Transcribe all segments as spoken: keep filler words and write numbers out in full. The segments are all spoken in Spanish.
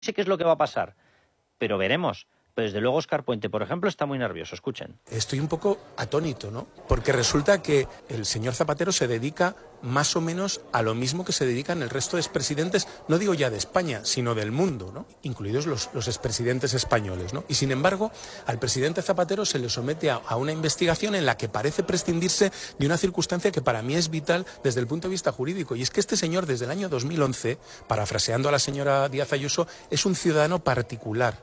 sé qué es lo que va a pasar, pero veremos. Pero desde luego Óscar Puente, por ejemplo, está muy nervioso. Escuchen. Estoy un poco atónito, ¿no? Porque resulta que el señor Zapatero se dedica más o menos a lo mismo que se dedican el resto de expresidentes, no digo ya de España, sino del mundo, ¿no? Incluidos los, los expresidentes españoles, ¿no? Y sin embargo, al presidente Zapatero se le somete a, a una investigación en la que parece prescindirse de una circunstancia que para mí es vital desde el punto de vista jurídico. Y es que este señor, desde el año dos mil once, parafraseando a la señora Díaz Ayuso, es un ciudadano particular.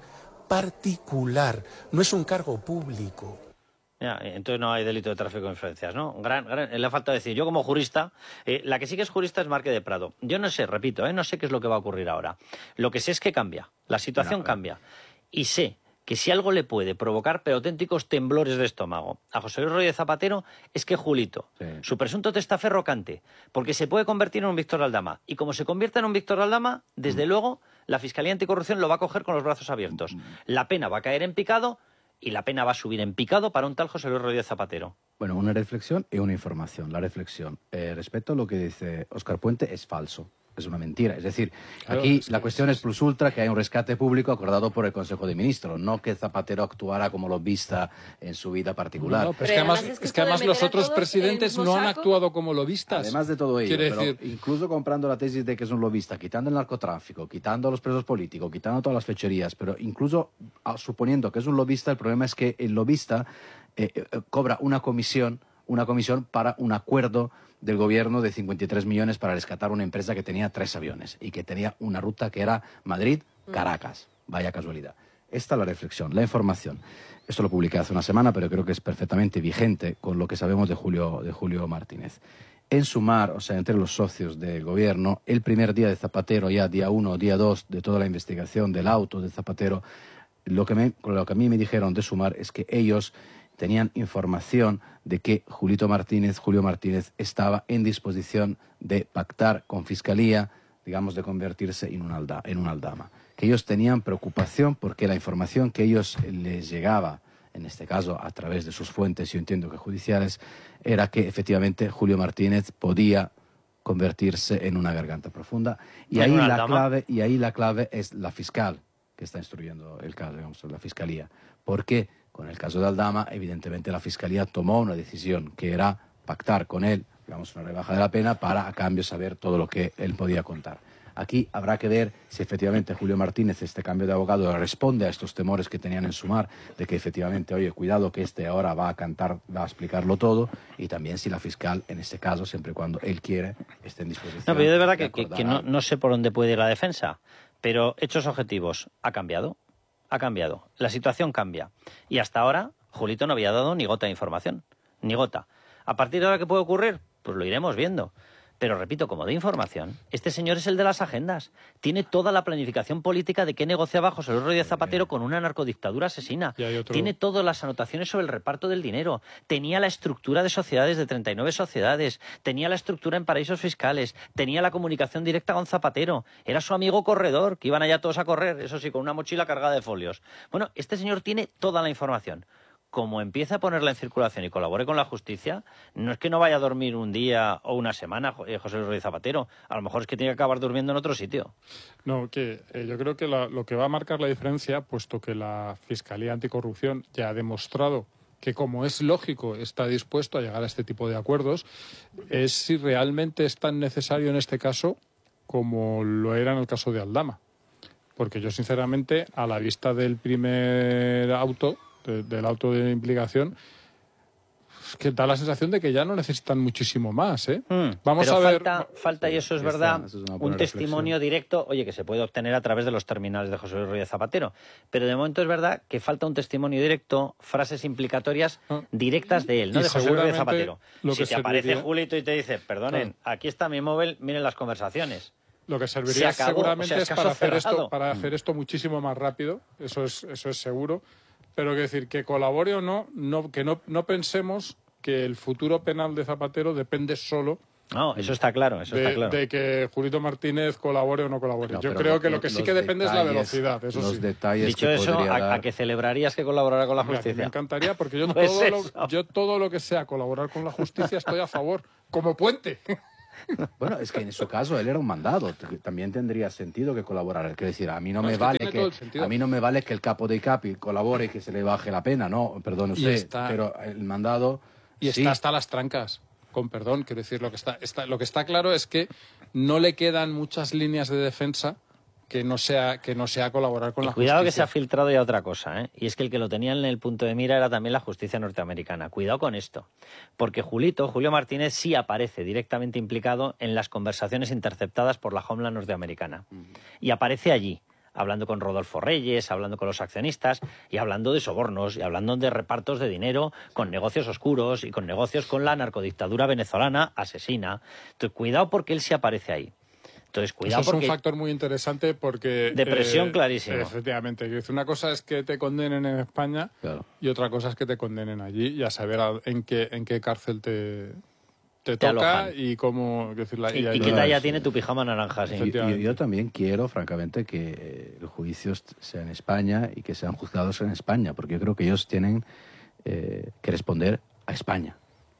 particular, no es un cargo público. Ya, entonces no hay delito de tráfico de influencias, ¿no? Gran, gran, le ha faltado decir, yo como jurista, eh, la que sí que es jurista es Marque de Prado. Yo no sé, repito, eh, no sé qué es lo que va a ocurrir ahora. Lo que sé es que cambia, la situación no, cambia. Y sé que si algo le puede provocar pero auténticos temblores de estómago a José Luis Rodríguez Zapatero es que Julito, sí. su presunto testaferro, cante, porque se puede convertir en un Víctor Aldama. Y como se convierta en un Víctor Aldama, desde mm. luego la Fiscalía Anticorrupción lo va a coger con los brazos abiertos. Mm. La pena va a caer en picado y la pena va a subir en picado para un tal José Luis Rodríguez Zapatero. Bueno, una reflexión y una información. La reflexión, eh, respecto a lo que dice Óscar Puente, es falso. Es una mentira. Es decir, claro, aquí es la cuestión es plus ultra, que hay un rescate público acordado por el Consejo de Ministros, no que Zapatero actuara como lobista en su vida particular. No, pero, pero es que además, es que es que además los otros presidentes no han actuado como lobistas. Además de todo ello, Quiere pero decir... incluso comprando la tesis de que es un lobista, quitando el narcotráfico, quitando a los presos políticos, quitando todas las fechorías, pero incluso suponiendo que es un lobista, el problema es que el lobista eh, eh, cobra una comisión, una comisión para un acuerdo del gobierno de cincuenta y tres millones para rescatar una empresa que tenía tres aviones y que tenía una ruta que era Madrid-Caracas. Vaya casualidad. Esta es la reflexión, la información. Esto lo publiqué hace una semana, pero creo que es perfectamente vigente con lo que sabemos de Julio, de Julio Martínez. En Sumar, o sea, entre los socios del gobierno, el primer día de Zapatero, ya día uno, día dos, de toda la investigación del auto de Zapatero, lo que, me, lo que a mí me dijeron de Sumar es que ellos tenían información de que Julito Martínez, Julio Martínez estaba en disposición de pactar con Fiscalía, digamos, de convertirse en un, alda, en un aldama. Que ellos tenían preocupación porque la información que ellos les llegaba, en este caso a través de sus fuentes, yo entiendo que judiciales, era que efectivamente Julio Martínez podía convertirse en una garganta profunda. Y ahí la clave, y ahí la clave es la fiscal que está instruyendo el caso, digamos, la Fiscalía. Porque con el caso de Aldama, evidentemente la Fiscalía tomó una decisión que era pactar con él, digamos, una rebaja de la pena para a cambio saber todo lo que él podía contar. Aquí habrá que ver si efectivamente Julio Martínez, este cambio de abogado, responde a estos temores que tenían en Sumar, de que efectivamente, oye, cuidado que este ahora va a cantar, va a explicarlo todo, y también si la fiscal, en este caso, siempre y cuando él quiere, esté en disposición. No, pero yo de verdad de que, que, que no, no sé por dónde puede ir la defensa, pero hechos objetivos, ha cambiado. Ha cambiado, la situación cambia. Y hasta ahora, Julito no había dado ni gota de información, ni gota. ¿A partir de ahora qué puede ocurrir? Pues lo iremos viendo. Pero repito, como de información, este señor es el de las agendas. Tiene toda la planificación política de qué negociaba José Luis Rodríguez Zapatero con una narcodictadura asesina. Otro... Tiene todas las anotaciones sobre el reparto del dinero. Tenía la estructura de sociedades de treinta y nueve sociedades. Tenía la estructura en paraísos fiscales. Tenía la comunicación directa con Zapatero. Era su amigo corredor, que iban allá todos a correr, eso sí, con una mochila cargada de folios. Bueno, este señor tiene toda la información. Como empiece a ponerla en circulación y colabore con la justicia, no es que no vaya a dormir un día o una semana José Luis Rodríguez Zapatero, a lo mejor es que tiene que acabar durmiendo en otro sitio. No, que eh, yo creo que la, lo que va a marcar la diferencia, puesto que la Fiscalía Anticorrupción ya ha demostrado que, como es lógico, está dispuesto a llegar a este tipo de acuerdos, es si realmente es tan necesario en este caso como lo era en el caso de Aldama. Porque yo, sinceramente, a la vista del primer auto, del auto de implicación, que da la sensación de que ya no necesitan muchísimo más, ¿eh? Mm, Vamos pero a ver... Falta, falta, y eso es verdad, es un un testimonio reflexión. directo, oye, que se puede obtener a través de los terminales de José Luis Rodríguez Zapatero. Pero de momento es verdad que falta un testimonio directo, frases implicatorias ah. directas de él, no y de José Luis Rodríguez Zapatero. Si te serviría... aparece Julito y te dice, perdonen, claro. aquí está mi móvil, miren las conversaciones. Lo que serviría acabó, seguramente o sea, es, es para, hacer esto, para mm. hacer esto muchísimo más rápido, eso es, eso es seguro. Pero que decir, que colabore o no, no que no, no pensemos que el futuro penal de Zapatero depende solo... No, eso está claro, eso de, está claro. de que Julito Martínez colabore o no colabore. No, Yo creo lo, que lo que sí que depende es la velocidad, eso los sí. Detalles Dicho que eso, podría ¿a, dar... ¿a que celebrarías que colaborara con la justicia? Me encantaría, porque yo, Pues todo eso. lo, yo todo lo que sea colaborar con la justicia estoy a favor, como puente. Bueno, es que en su caso él era un mandado, también tendría sentido que colaborara. Quiero decir, a mí no, No, me es que vale tiene que, todo el sentido. a mí no me vale que el capo de capi colabore y que se le baje la pena, no, perdón Y usted, está- pero el mandado Y sí. está hasta las trancas, con perdón, quiero decir, lo que está, está, lo que está claro es que no le quedan muchas líneas de defensa que no sea, que no sea colaborar con Y la cuidado que se justicia. ha filtrado ya otra cosa, ¿eh? Y es que el que lo tenía en el punto de mira era también la justicia norteamericana. Cuidado con esto, porque Julito, Julio Martínez, sí aparece directamente implicado en las conversaciones interceptadas por la Homeland norteamericana. Y aparece allí, hablando con Rodolfo Reyes, hablando con los accionistas y hablando de sobornos y hablando de repartos de dinero con negocios oscuros y con negocios con la narcodictadura venezolana asesina. Entonces, cuidado porque él sí aparece ahí. Entonces, cuidado Eso es porque... un factor muy interesante porque... De presión eh, clarísimo. Efectivamente. Quiero decir, una cosa es que te condenen en España Claro. y otra cosa es que te condenen allí y a saber a- en qué, en qué cárcel te, te, Te toca alojan. y cómo... quiero decir, la- ¿Y, ahí- y qué no, talla sí. tiene tu pijama naranja? Sí. Y- y- Efectivamente. yo también quiero, francamente, que eh, el juicio est- sea en España y que sean juzgados en España, porque yo creo que ellos tienen eh, que responder a España.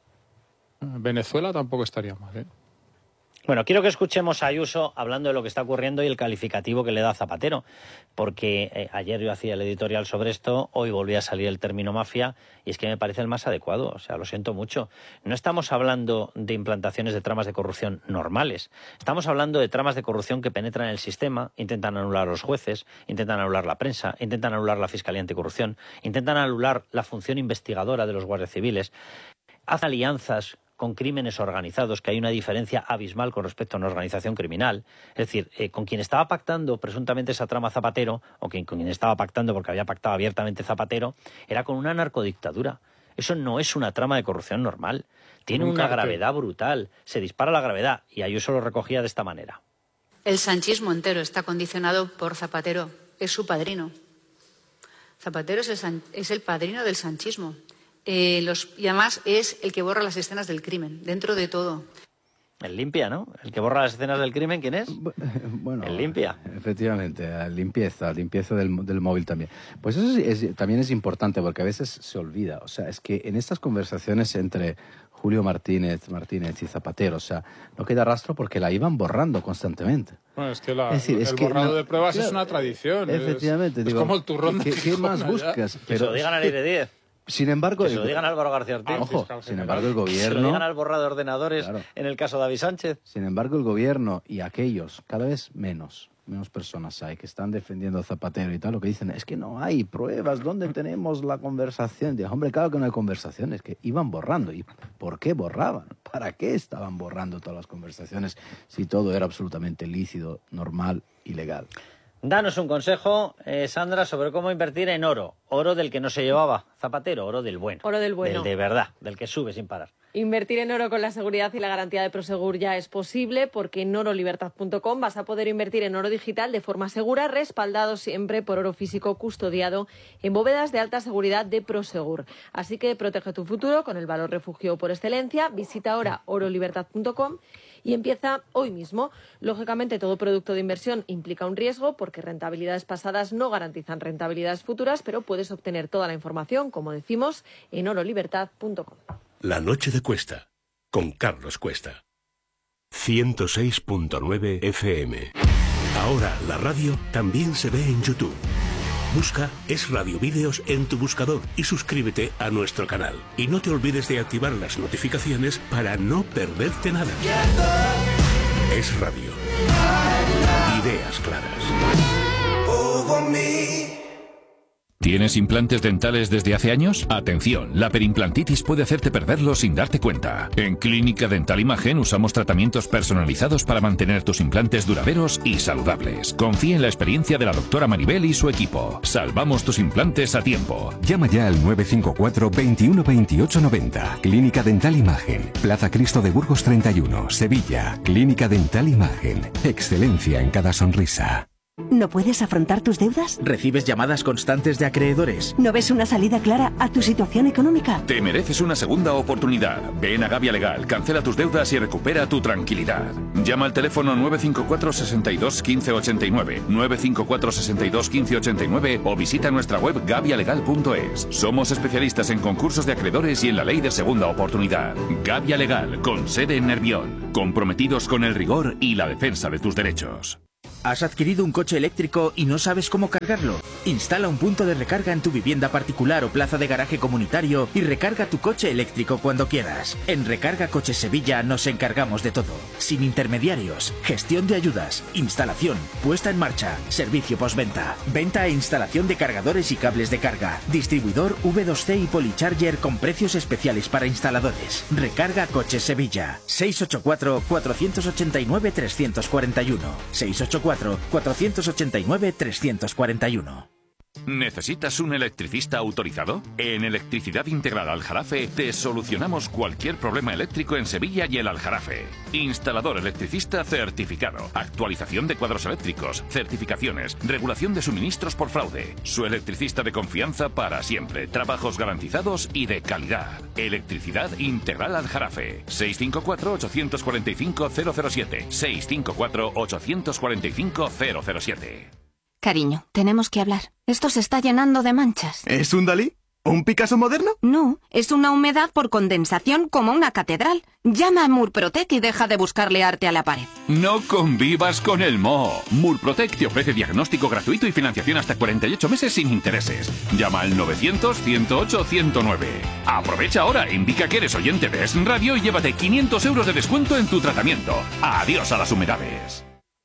Venezuela tampoco estaría mal, ¿eh? Bueno, quiero que escuchemos a Ayuso hablando de lo que está ocurriendo y el calificativo que le da Zapatero, porque eh, ayer yo hacía el editorial sobre esto, hoy volví a salir el término mafia y es que me parece el más adecuado, o sea, lo siento mucho. No estamos hablando de implantaciones de tramas de corrupción normales, estamos hablando de tramas de corrupción que penetran en el sistema, intentan anular a los jueces, intentan anular la prensa, intentan anular la Fiscalía Anticorrupción, intentan anular la función investigadora de los guardias civiles, hacen alianzas con crímenes organizados, que hay una diferencia abismal con respecto a una organización criminal. Es decir, eh, con quien estaba pactando presuntamente esa trama Zapatero, o quien, con quien estaba pactando porque había pactado abiertamente Zapatero, era con una narcodictadura. Eso no es una trama de corrupción normal. Tiene Un una cártel. gravedad brutal. Se dispara la gravedad. Y Ayuso lo recogía de esta manera. El sanchismo entero está condicionado por Zapatero. Es su padrino. Zapatero es el, san- es el padrino del sanchismo. Eh, los, y además es el que borra las escenas del crimen, dentro de todo. El limpia, ¿no? El que borra las escenas del crimen, ¿quién es? Bueno, El limpia. Efectivamente, la limpieza, limpieza del, del móvil también. Pues eso sí es- también es importante porque a veces se olvida. O sea, es que en estas conversaciones entre Julio Martínez, Martínez y Zapatero, o sea, no queda rastro porque la iban borrando constantemente. Bueno, es que la- Es decir, el es que borrado no- de pruebas es claro, una tradición. es- Efectivamente, es, digo, como el turrón de ¿qué, qué Gijón más allá. buscas? Que se lo digan al aire diez. Sin embargo, Que se lo el- digan a Álvaro García Ortiz. Ah, ojo, fiscal sin general. embargo, el Que se lo gobierno, digan al borrado de ordenadores Claro. en el caso de David Sánchez. sin embargo, el gobierno y aquellos, cada vez menos, menos personas hay que están defendiendo a Zapatero y tal, lo que dicen es que no hay pruebas, ¿dónde tenemos la conversación? Digo, hombre, claro que no hay conversaciones, que iban borrando. ¿Y por qué borraban? ¿Para qué estaban borrando todas las conversaciones si todo era absolutamente lícito, normal y legal? Danos un consejo, eh, Sandra, sobre cómo invertir en oro. Oro del que no se llevaba Zapatero, oro del bueno. Oro del bueno. Del de verdad, del que sube sin parar. Invertir en oro con la seguridad y la garantía de Prosegur ya es posible porque en oro libertad punto com vas a poder invertir en oro digital de forma segura, respaldado siempre por oro físico custodiado en bóvedas de alta seguridad de Prosegur. Así que protege tu futuro con el valor refugio por excelencia. Visita ahora oro libertad punto com y empieza hoy mismo. Lógicamente, todo producto de inversión implica un riesgo porque rentabilidades pasadas no garantizan rentabilidades futuras, pero puedes obtener toda la información, como decimos, en oro libertad punto com. La noche de Cuesta, con Carlos Cuesta. ciento seis punto nueve F M. Ahora la radio también se ve en YouTube. Busca Es Radio Vídeos en tu buscador y suscríbete a nuestro canal. Y no te olvides de activar las notificaciones para no perderte nada. Es Radio. Ideas claras. ¿Tienes implantes dentales desde hace años? Atención, la perimplantitis puede hacerte perderlos sin darte cuenta. En Clínica Dental Imagen usamos tratamientos personalizados para mantener tus implantes duraderos y saludables. Confía en la experiencia de la doctora Maribel y su equipo. Salvamos tus implantes a tiempo. Llama ya al nueve cinco cuatro, veintiuno, veintiocho, noventa. Clínica Dental Imagen. Plaza Cristo de Burgos treinta y uno, Sevilla. Clínica Dental Imagen. Excelencia en cada sonrisa. ¿No puedes afrontar tus deudas? ¿Recibes llamadas constantes de acreedores? ¿No ves una salida clara a tu situación económica? Te mereces una segunda oportunidad. Ven a Gavia Legal, cancela tus deudas y recupera tu tranquilidad. Llama al teléfono nueve cinco cuatro, seis dos, uno cinco ocho nueve, nueve cinco cuatro, seis dos, uno cinco ocho nueve o visita nuestra web gavia legal punto es. Somos especialistas en concursos de acreedores y en la ley de segunda oportunidad. Gavia Legal, con sede en Nervión. Comprometidos con el rigor y la defensa de tus derechos. ¿Has adquirido un coche eléctrico y no sabes cómo cargarlo? Instala un punto de recarga en tu vivienda particular o plaza de garaje comunitario y recarga tu coche eléctrico cuando quieras. En Recarga Coches Sevilla nos encargamos de todo. Sin intermediarios, gestión de ayudas, instalación, puesta en marcha, servicio postventa, venta e instalación de cargadores y cables de carga, distribuidor V dos C y Polycharger con precios especiales para instaladores. Recarga Coches Sevilla. seis ocho cuatro, cuatro ocho nueve, tres cuatro uno. seis ocho cuatro, cuatro ocho nueve, tres cuatro uno. ¿Necesitas un electricista autorizado? En Electricidad Integral Aljarafe te solucionamos cualquier problema eléctrico en Sevilla y el Aljarafe. Instalador electricista certificado, actualización de cuadros eléctricos, certificaciones, regulación de suministros por fraude. Su electricista de confianza para siempre, trabajos garantizados y de calidad. Electricidad Integral Aljarafe. seis cinco cuatro, ocho cuatro cinco, cero cero siete. seis cinco cuatro, ocho cuatro cinco, cero cero siete. Cariño, tenemos que hablar. Esto se está llenando de manchas. ¿Es un Dalí? ¿Un Picasso moderno? No, es una humedad por condensación como una catedral. Llama a Murprotec y deja de buscarle arte a la pared. No convivas con el moho. Murprotec te ofrece diagnóstico gratuito y financiación hasta cuarenta y ocho meses sin intereses. Llama al novecientos, ciento ocho, ciento nueve. Aprovecha ahora, indica que eres oyente de Es Radio y llévate quinientos euros de descuento en tu tratamiento. Adiós a las humedades.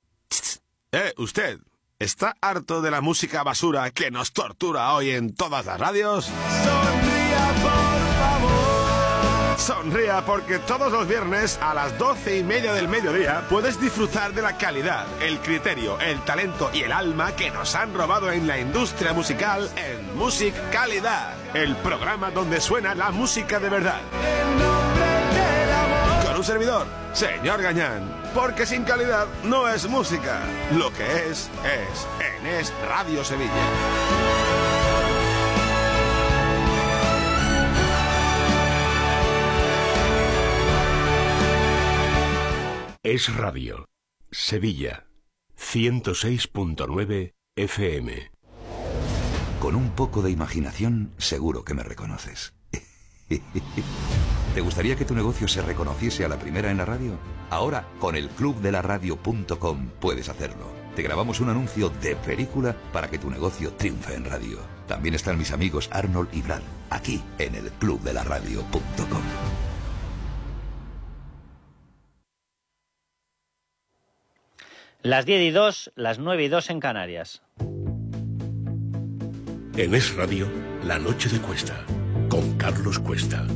Eh, usted. ¿Está harto de la música basura que nos tortura hoy en todas las radios? Sonría, por favor. Sonría porque todos los viernes a las doce y media del mediodía puedes disfrutar de la calidad, el criterio, el talento y el alma que nos han robado en la industria musical en Music Calidad, el programa donde suena la música de verdad. Con un servidor, señor Gañán. Porque sin calidad no es música. Lo que es, es en Es Radio Sevilla. Es Radio. Sevilla. ciento seis punto nueve F M. Con un poco de imaginación, seguro que me reconoces. ¿Te gustaría que tu negocio se reconociese a la primera en la radio? Ahora, con el club de la radio punto com puedes hacerlo. Te grabamos un anuncio de película para que tu negocio triunfe en radio. También están mis amigos Arnold y Brad, aquí en el club de la radio punto com. Las diez y dos, las nueve y dos en Canarias. En Es Radio, La Noche de Cuesta, con Carlos Cuesta.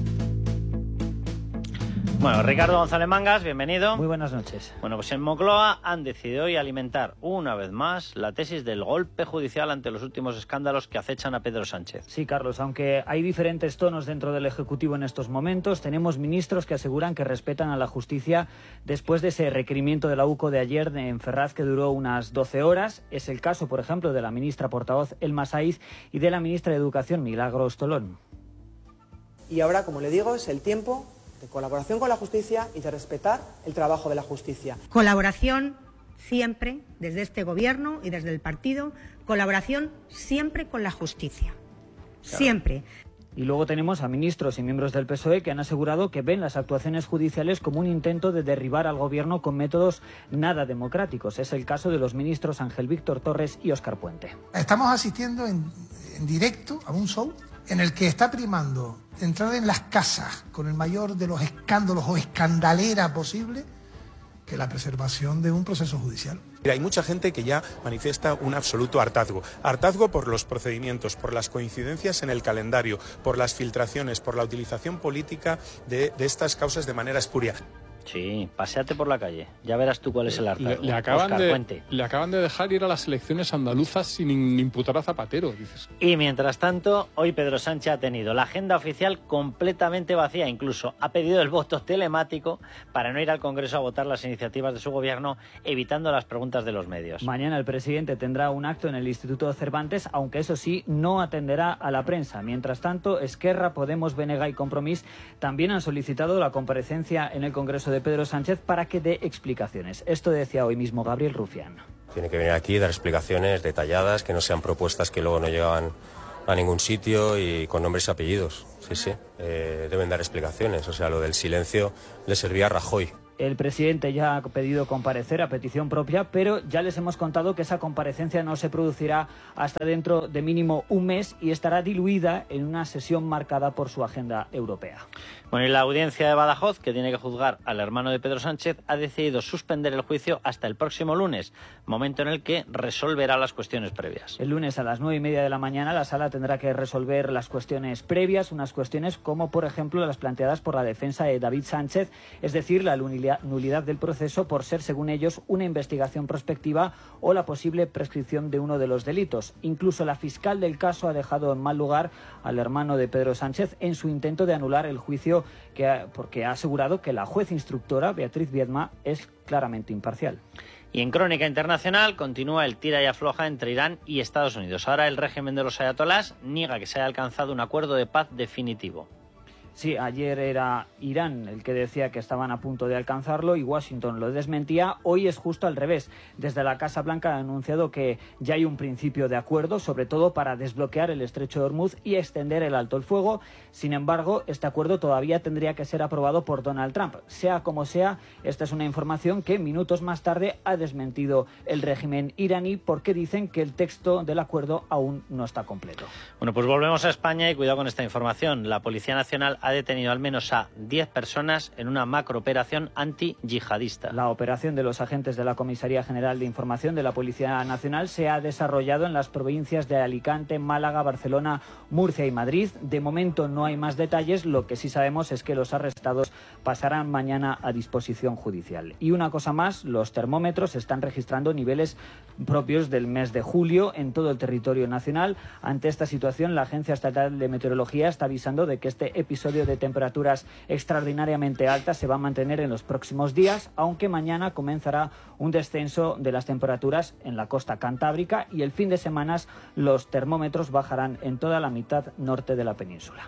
Bueno, Ricardo González Mangas, bienvenido. Muy buenas noches. Bueno, pues en Moncloa han decidido hoy alimentar una vez más la tesis del golpe judicial ante los últimos escándalos que acechan a Pedro Sánchez. Sí, Carlos, aunque hay diferentes tonos dentro del Ejecutivo en estos momentos, tenemos ministros que aseguran que respetan a la justicia después de ese requerimiento de la U C O de ayer en Ferraz que duró unas doce horas. Es el caso, por ejemplo, de la ministra portavoz Elma Saiz y de la ministra de Educación Milagros Tolón. Y ahora, como le digo, es el tiempo de colaboración con la justicia y de respetar el trabajo de la justicia. Colaboración siempre, desde este gobierno y desde el partido, colaboración siempre con la justicia. Claro. Siempre. Y luego tenemos a ministros y miembros del P S O E que han asegurado que ven las actuaciones judiciales como un intento de derribar al gobierno con métodos nada democráticos. Es el caso de los ministros Ángel Víctor Torres y Óscar Puente. Estamos asistiendo en, en directo a un show en el que está primando entrar en las casas con el mayor de los escándalos o escandalera posible que la preservación de un proceso judicial. Hay mucha gente que ya manifiesta un absoluto hartazgo. Hartazgo por los procedimientos, por las coincidencias en el calendario, por las filtraciones, por la utilización política de, de estas causas de manera espuria. Sí, paséate por la calle. Ya verás tú cuál es el hartazgo. Le, le, acaban Oscar de, Puente. le acaban de dejar ir a las elecciones andaluzas sin imputar a Zapatero, dices. Y mientras tanto, hoy Pedro Sánchez ha tenido la agenda oficial completamente vacía. Incluso ha pedido el voto telemático para no ir al Congreso a votar las iniciativas de su gobierno, evitando las preguntas de los medios. Mañana el presidente tendrá un acto en el Instituto Cervantes, aunque eso sí, no atenderá a la prensa. Mientras tanto, Esquerra, Podemos, B N G y Compromís también han solicitado la comparecencia en el Congreso de Pedro Sánchez para que dé explicaciones. Esto decía hoy mismo Gabriel Rufián. Tiene que venir aquí y dar explicaciones detalladas, que no sean propuestas que luego no llegaban a ningún sitio y con nombres y apellidos. Sí, sí, eh, deben dar explicaciones. O sea, lo del silencio le servía a Rajoy. El presidente ya ha pedido comparecer a petición propia, pero ya les hemos contado que esa comparecencia no se producirá hasta dentro de mínimo un mes y estará diluida en una sesión marcada por su agenda europea. Bueno, y la audiencia de Badajoz, que tiene que juzgar al hermano de Pedro Sánchez, ha decidido suspender el juicio hasta el próximo lunes, momento en el que resolverá las cuestiones previas. El lunes a las nueve y media de la mañana la sala tendrá que resolver las cuestiones previas, unas cuestiones como, por ejemplo, las planteadas por la defensa de David Sánchez, es decir, la nulidad del proceso por ser, según ellos, una investigación prospectiva o la posible prescripción de uno de los delitos. Incluso la fiscal del caso ha dejado en mal lugar al hermano de Pedro Sánchez en su intento de anular el juicio que ha, porque ha asegurado que la juez instructora, Beatriz Viedma, es claramente imparcial. Y en crónica internacional continúa el tira y afloja entre Irán y Estados Unidos. Ahora el régimen de los ayatolás niega que se haya alcanzado un acuerdo de paz definitivo. Sí, ayer era Irán el que decía que estaban a punto de alcanzarlo y Washington lo desmentía. Hoy es justo al revés. Desde la Casa Blanca ha anunciado que ya hay un principio de acuerdo, sobre todo para desbloquear el estrecho de Hormuz y extender el alto el fuego. Sin embargo, este acuerdo todavía tendría que ser aprobado por Donald Trump. Sea como sea, esta es una información que minutos más tarde ha desmentido el régimen iraní porque dicen que el texto del acuerdo aún no está completo. Bueno, pues volvemos a España y cuidado con esta información. La Policía Nacional ha detenido al menos a diez personas en una macrooperación anti-yihadista. La operación de los agentes de la Comisaría General de Información de la Policía Nacional se ha desarrollado en las provincias de Alicante, Málaga, Barcelona, Murcia y Madrid. De momento no hay más detalles. Lo que sí sabemos es que los arrestados pasarán mañana a disposición judicial. Y una cosa más, los termómetros están registrando niveles propios del mes de julio en todo el territorio nacional. Ante esta situación, la Agencia Estatal de Meteorología está avisando de que este episodio de temperaturas extraordinariamente altas se va a mantener en los próximos días, aunque mañana comenzará un descenso de las temperaturas en la costa cantábrica y el fin de semana los termómetros bajarán en toda la mitad norte de la península.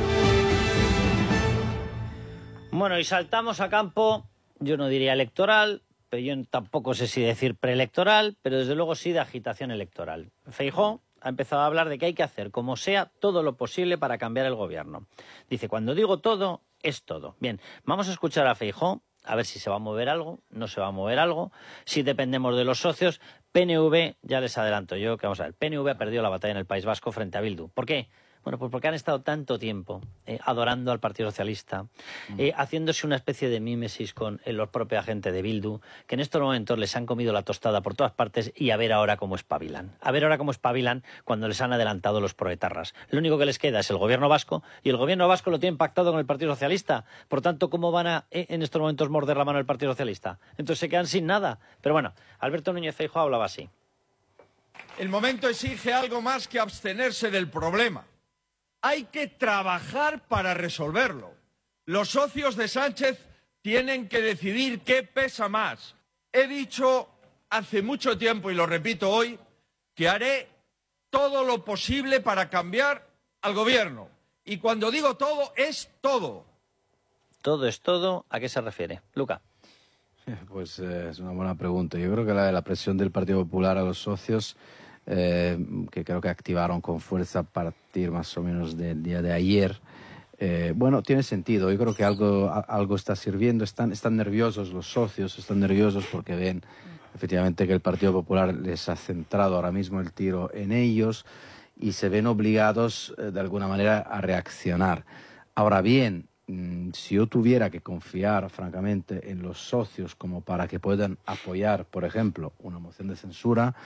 Bueno, y saltamos a campo, yo no diría electoral, pero yo tampoco sé si decir preelectoral, pero desde luego sí de agitación electoral. Feijóo ha empezado a hablar de que hay que hacer, como sea, todo lo posible para cambiar el gobierno. Dice, cuando digo todo, es todo. Bien, vamos a escuchar a Feijóo, a ver si se va a mover algo, no se va a mover algo, si dependemos de los socios. P N V, ya les adelanto yo, que vamos a ver, P N V ha perdido la batalla en el País Vasco frente a Bildu. ¿Por qué? Bueno, pues porque han estado tanto tiempo eh, adorando al Partido Socialista, eh, haciéndose una especie de mímesis con eh, los propios agentes de Bildu, que en estos momentos les han comido la tostada por todas partes y a ver ahora cómo espabilan. A ver ahora cómo espabilan cuando les han adelantado los proetarras. Lo único que les queda es el gobierno vasco y el gobierno vasco lo tiene pactado con el Partido Socialista. Por tanto, ¿cómo van a eh, en estos momentos morder la mano el Partido Socialista? Entonces se quedan sin nada. Pero bueno, Alberto Núñez Feijóo hablaba así. El momento exige algo más que abstenerse del problema. Hay que trabajar para resolverlo. Los socios de Sánchez tienen que decidir qué pesa más. He dicho hace mucho tiempo, y lo repito hoy, que haré todo lo posible para cambiar al gobierno. Y cuando digo todo, es todo. Todo es todo. ¿A qué se refiere? Luca. Pues eh, es una buena pregunta. Yo creo que la de la presión del Partido Popular a los socios, eh, que creo que activaron con fuerza a partir más o menos del día de ayer, eh, bueno, tiene sentido. Yo creo que algo, algo está sirviendo. Están, están nerviosos los socios, están nerviosos porque ven efectivamente que el Partido Popular les ha centrado ahora mismo el tiro en ellos y se ven obligados eh, de alguna manera a reaccionar. Ahora bien, si yo tuviera que confiar, francamente, en los socios como para que puedan apoyar, por ejemplo, una moción de censura,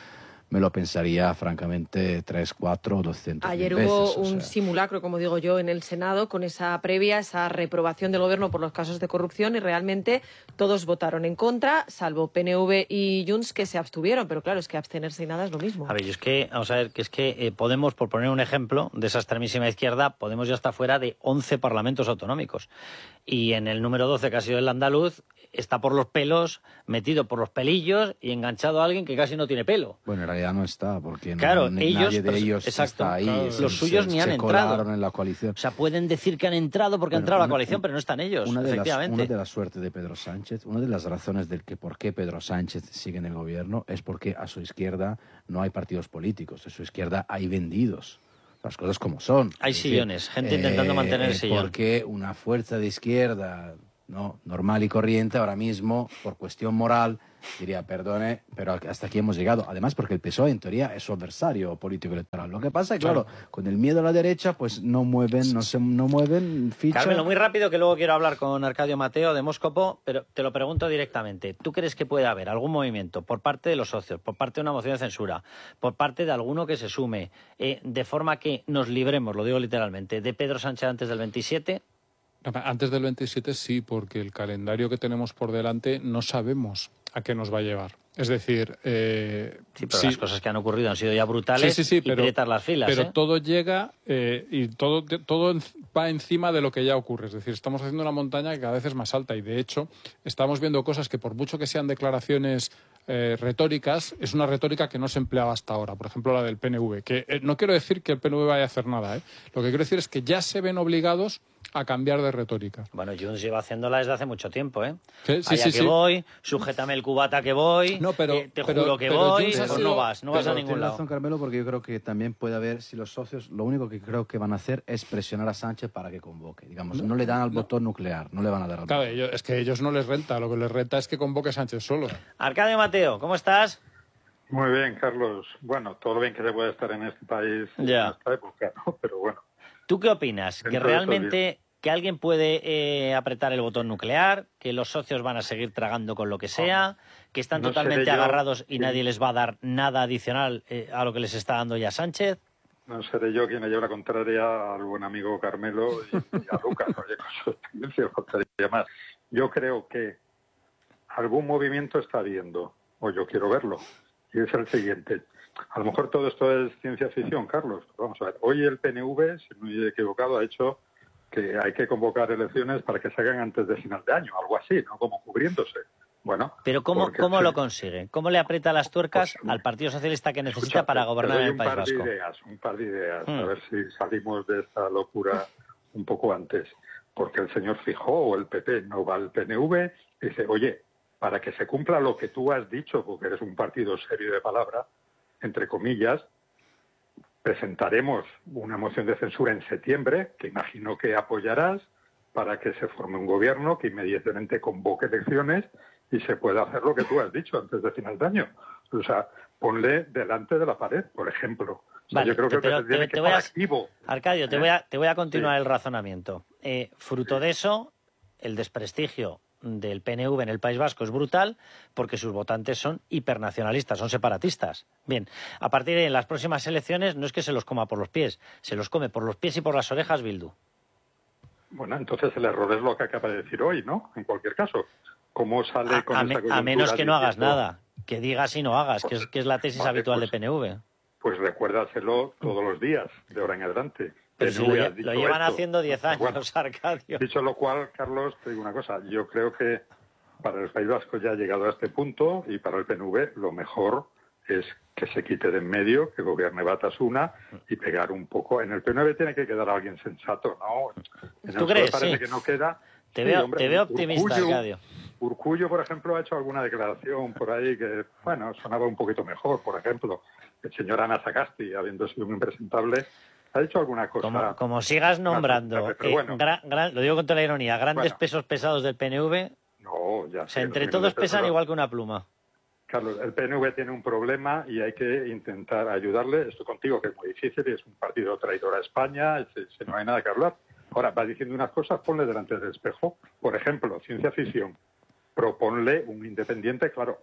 me lo pensaría francamente tres, cuatro, doscientos Ayer mil hubo veces, o un sea. simulacro, como digo yo, en el Senado con esa previa, esa reprobación del gobierno por los casos de corrupción y realmente todos votaron en contra, salvo P N V y Junts que se abstuvieron. Pero claro, es que abstenerse y nada es lo mismo. A ver, yo es que, vamos a ver, que es que eh, Podemos, por poner un ejemplo de esa extremísima izquierda, Podemos ya está fuera de once parlamentos autonómicos. Y en el número doce, que ha sido el andaluz, está por los pelos, metido por los pelillos y enganchado a alguien que casi no tiene pelo. Bueno, en realidad no está, porque Claro, no, ellos, nadie de ellos exacto, está ahí. claro, se- los suyos se- ni han se entrado. colaron en la coalición. O sea, pueden decir que han entrado porque ha Bueno, entrado a la una- coalición, pero no están ellos, Una de, las, efectivamente. una de las suertes de Pedro Sánchez, una de las razones del que por qué Pedro Sánchez sigue en el gobierno es porque a su izquierda no hay partidos políticos, a su izquierda hay vendidos. Las cosas como son. Hay Es decir, sillones, gente intentando mantener el sillón. Porque una fuerza de izquierda no normal y corriente ahora mismo, por cuestión moral, diría, perdone, pero hasta aquí hemos llegado. Además, porque el P S O E, en teoría, es su adversario político electoral. Lo que pasa es que, claro, con el miedo a la derecha, pues no mueven, no se no mueven ficha. Carmelo, muy rápido, que luego quiero hablar con Arcadio Mateo de Móscopo, pero te lo pregunto directamente. ¿Tú crees que puede haber algún movimiento por parte de los socios, por parte de una moción de censura, por parte de alguno que se sume, eh, de forma que nos libremos, lo digo literalmente, de Pedro Sánchez antes del veintisiete? Antes del veintisiete sí, porque el calendario que tenemos por delante no sabemos a qué nos va a llevar. Es decir, eh, Sí, pero sí, las cosas que han ocurrido han sido ya brutales sí, sí, sí, y pero, prietas las filas. pero ¿eh? todo llega eh, y todo, todo en- va encima de lo que ya ocurre. Es decir, estamos haciendo una montaña que cada vez es más alta y, de hecho, estamos viendo cosas que, por mucho que sean declaraciones eh, retóricas, es una retórica que no se empleaba hasta ahora. Por ejemplo, la del P N V. Que eh, no quiero decir que el P N V vaya a hacer nada. ¿eh? Lo que quiero decir es que ya se ven obligados a cambiar de retórica. Bueno, Junts lleva haciéndola desde hace mucho tiempo, ¿eh? Sí, sí, Allá sí, que sí. voy, sujétame el cubata que voy, No, pero- eh, te pero- juro que pero voy, Junts ha pues sido- no vas, no vas a Pero ningún tienes lado. razón, Carmelo, porque yo creo que también puede haber, si los socios, lo único que creo que van a hacer es presionar a Sánchez para que convoque. Digamos, no, le dan al botón nuclear, no le van a dar al Claro, botón. ellos- es que a ellos no les renta. Lo que les renta es que convoque Sánchez solo. Arcadio Mateo, ¿cómo estás? Muy bien, Carlos. Bueno, todo lo bien que se puede estar en este país Ya. en esta época, ¿no? Pero bueno. ¿Tú qué opinas? ¿Que Dentro de estos realmente que alguien puede eh, apretar el botón nuclear? ¿Que los socios van a seguir tragando con lo que sea? ¿Que están No totalmente seré yo agarrados y quien- nadie les va a dar nada adicional eh, a lo que les está dando ya Sánchez? No seré yo quien le lleve la contraria al buen amigo Carmelo y, y a Lucas, oye, con su experiencia faltaría más. Yo creo que algún movimiento está habiendo, o yo quiero verlo, y es el siguiente. A lo mejor todo esto es ciencia ficción, Carlos. Pero vamos a ver, hoy el P N V, si no me he equivocado, ha hecho que hay que convocar elecciones para que se hagan antes de final de año, algo así, ¿no? Como cubriéndose. Bueno, Pero ¿cómo, porque cómo sí. lo consigue? ¿Cómo le aprieta las tuercas al Partido Socialista que necesita Escucha, para te- te gobernar doy en el un País par de Vasco? ideas, un par de ideas, Hmm. a ver si salimos de esta locura un poco antes. Porque el señor Fijó o el P P no va al P N V y dice, oye, para que se cumpla lo que tú has dicho, porque eres un partido serio de palabra, entre comillas, presentaremos una moción de censura en septiembre, que imagino que apoyarás, para que se forme un gobierno que inmediatamente convoque elecciones y se pueda hacer lo que tú has dicho antes de final de año. O sea, ponle delante de la pared, por ejemplo. O sea, Vale, yo creo te- que pero se tiene te- que te voy estar a- activo. Arcadio, te ¿Eh? voy a, te voy a continuar Sí. el razonamiento. Eh, fruto de eso, el desprestigio del P N V en el País Vasco es brutal porque sus votantes son hipernacionalistas, son separatistas. Bien, a partir de las próximas elecciones no es que se los coma por los pies, se los come por los pies y por las orejas Bildu. Bueno, entonces el error es lo que acaba de decir hoy, ¿no? En cualquier caso, ¿cómo sale A, con a esa me- a coyuntura menos que no hagas diciendo, nada, que digas y no hagas, que es, que es la tesis Vale, habitual pues- de P N V. Pues recuérdaselo todos los días, de ahora en adelante. Pero si P N V lo, has lle- dicho lo llevan esto. haciendo diez años, Bueno, Arcadio. dicho lo cual, Carlos, te digo una cosa. Yo creo que para el País Vasco ya ha llegado a este punto y para el P N V lo mejor es que se quite de en medio, que gobierne Batasuna y pegar un poco. En el P N V tiene que quedar alguien sensato, ¿no? En el ¿Tú P S O E crees? parece Sí. que no queda. Te Sí, veo, hombre, te veo optimista, Urkullu- Arcadio. Urkullu, por ejemplo, ha hecho alguna declaración por ahí que, bueno, sonaba un poquito mejor. Por ejemplo, el señor Ana Sagasti, habiendo sido un impresentable, ha hecho alguna cosa. Como, como sigas nombrando, más pero eh, bueno. gran- gran- lo digo con toda la ironía, grandes Bueno. pesos pesados del P N V, No, ya o sea, sé, entre no, todos pero- pesan igual que una pluma. Carlos, el P N V tiene un problema y hay que intentar ayudarle. Estoy contigo, que es muy difícil, y es un partido traidor a España, si, si no hay nada que hablar. Ahora, vas diciendo unas cosas, ponle delante del espejo. Por ejemplo, ciencia ficción. Proponle un independiente, claro.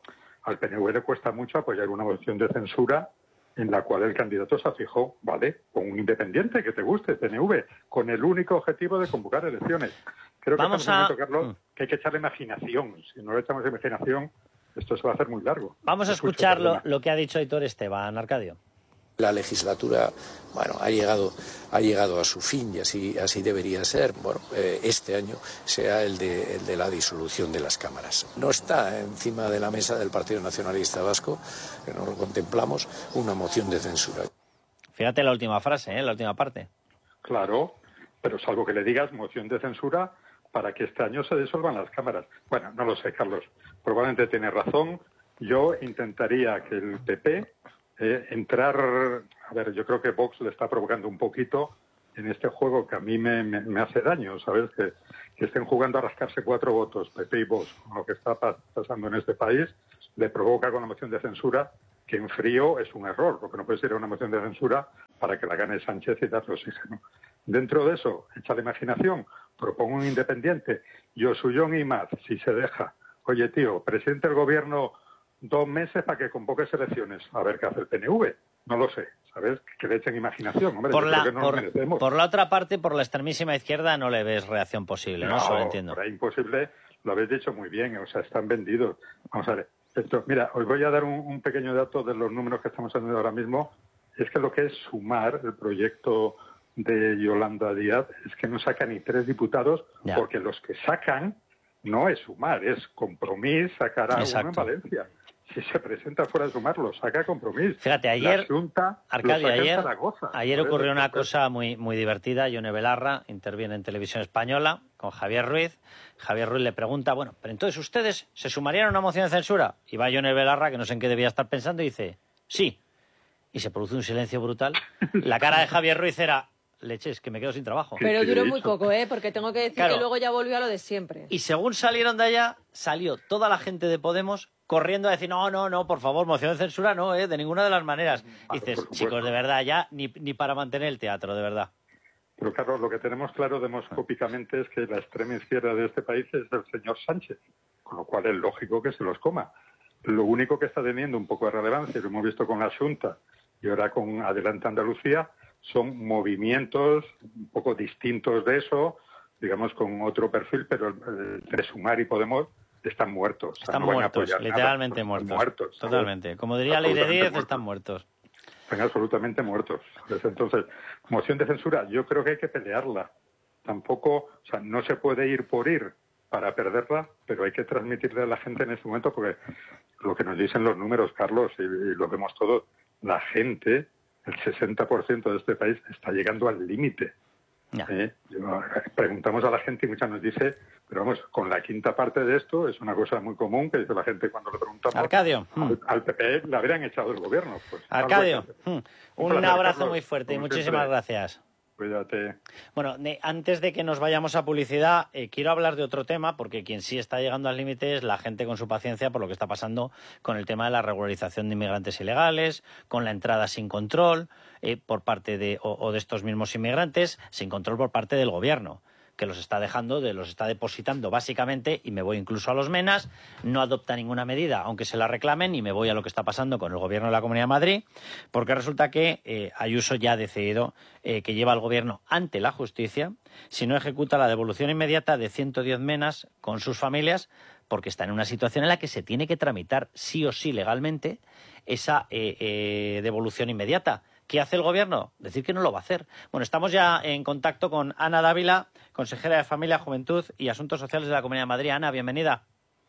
al P N V le cuesta mucho apoyar una moción de censura en la cual el candidato se fijó, ¿vale?, con un independiente que te guste, P N V, con el único objetivo de convocar elecciones. Creo que Vamos estamos en un momento, a... Carlos, que hay que echarle imaginación. Si no le echamos imaginación, esto se va a hacer muy largo. Vamos a escuchar lo, lo que ha dicho Aitor Esteban, Arcadio. La legislatura, bueno, ha llegado, ha llegado a su fin y así, así debería ser. Bueno, eh, este año sea el de, el de la disolución de las cámaras. No está encima de la mesa del Partido Nacionalista Vasco, que no lo contemplamos, una moción de censura. Fíjate la última frase, ¿eh? La última parte. Claro, pero salvo que le digas moción de censura para que este año se disuelvan las cámaras. Bueno, no lo sé, Carlos. Probablemente tiene razón. Yo intentaría que el P P eh, entrar... A ver, yo creo que Vox le está provocando un poquito en este juego que a mí me, me, me hace daño, ¿sabes? Que, que estén jugando a rascarse cuatro votos, P P y Vox, con lo que está pasando en este país, le provoca con la moción de censura, que en frío es un error, porque no puede ser una moción de censura para que la gane Sánchez y darle oxígeno. Dentro de eso, echa la imaginación, propongo un independiente, Josuyón y Maz, si se deja. Oye, tío, presidente del gobierno dos meses para que convoque elecciones. A ver qué hace el P N V. No lo sé, ¿sabes? Que le echen imaginación. Hombre, por, yo la, creo que no por, lo merecemos. por la otra parte, por la extremísima izquierda, no le ves reacción posible, ¿no? No, Eso lo entiendo. por ahí imposible, lo habéis dicho muy bien, o sea, están vendidos. Vamos a ver, esto, mira, os voy a dar un, un pequeño dato de los números que estamos haciendo ahora mismo. Es que lo que es sumar el proyecto de Yolanda Díaz es que no saca ni tres diputados, ya. Porque los que sacan no es sumar, es Compromís, sacar a uno en Valencia. Si se presenta fuera de sumar, lo saca Compromís. Fíjate, ayer, la Junta, Arcadio, lo saca ayer, Zaragoza, ayer ocurrió una cosa muy, muy divertida. Yone Belarra interviene en Televisión Española con Javier Ruiz. Javier Ruiz le pregunta, bueno, pero entonces ustedes se sumarían a una moción de censura. Y va Yone Belarra, que no sé en qué debía estar pensando, y dice, sí. Y se produce un silencio brutal. La cara de Javier Ruiz era... Leches, que me quedo sin trabajo. Pero duró muy poco, ¿eh? Porque tengo que decir claro. que luego ya volvió a lo de siempre. Y según salieron de allá, salió toda la gente de Podemos corriendo a decir, no, no, no, por favor, moción de censura no, ¿eh? De ninguna de las maneras. Y dices, chicos, de verdad, ya ni, ni para mantener el teatro, de verdad. Pero, Carlos, lo que tenemos claro demoscópicamente es que la extrema izquierda de este país es el señor Sánchez, con lo cual es lógico que se los coma. Lo único que está teniendo un poco de relevancia, lo hemos visto con la Junta y ahora con Adelante Andalucía, son movimientos un poco distintos de eso, digamos con otro perfil, pero entre Sumar y Podemos están muertos. Están o sea, no muertos, literalmente nada, muertos. muertos. Totalmente. Como diría Ley de Diez, están muertos. Están absolutamente muertos. Entonces, moción de censura, yo creo que hay que pelearla. Tampoco, o sea, no se puede ir por ir para perderla, pero hay que transmitirle a la gente en este momento, porque lo que nos dicen los números, Carlos, y, y lo vemos todos, la gente... El sesenta por ciento de este país está llegando al límite. ¿Eh? Preguntamos a la gente y muchas nos dice, pero vamos, con la quinta parte de esto es una cosa muy común que dice la gente cuando le preguntamos. Arcadio. Al, al P P le habrían echado el gobierno. Pues, Arcadio, un, un placer, abrazo Carlos, muy fuerte y muchísimas siempre. gracias. Cuídate. Bueno, de, antes de que nos vayamos a publicidad, eh, quiero hablar de otro tema, porque quien sí está llegando al límite es la gente con su paciencia por lo que está pasando con el tema de la regularización de inmigrantes ilegales, con la entrada sin control eh, por parte de o, o de estos mismos inmigrantes, sin control por parte del gobierno, que los está dejando, de, los está depositando básicamente, y me voy incluso a los MENAS, no adopta ninguna medida, aunque se la reclamen, y me voy a lo que está pasando con el gobierno de la Comunidad de Madrid, porque resulta que eh, Ayuso ya ha decidido eh, que lleva al gobierno ante la justicia si no ejecuta la devolución inmediata de ciento diez MENAS con sus familias, porque está en una situación en la que se tiene que tramitar sí o sí legalmente esa eh, eh, devolución inmediata. ¿Qué hace el gobierno? Decir que no lo va a hacer. Bueno, estamos ya en contacto con Ana Dávila, consejera de Familia, Juventud y Asuntos Sociales de la Comunidad de Madrid. Ana, bienvenida.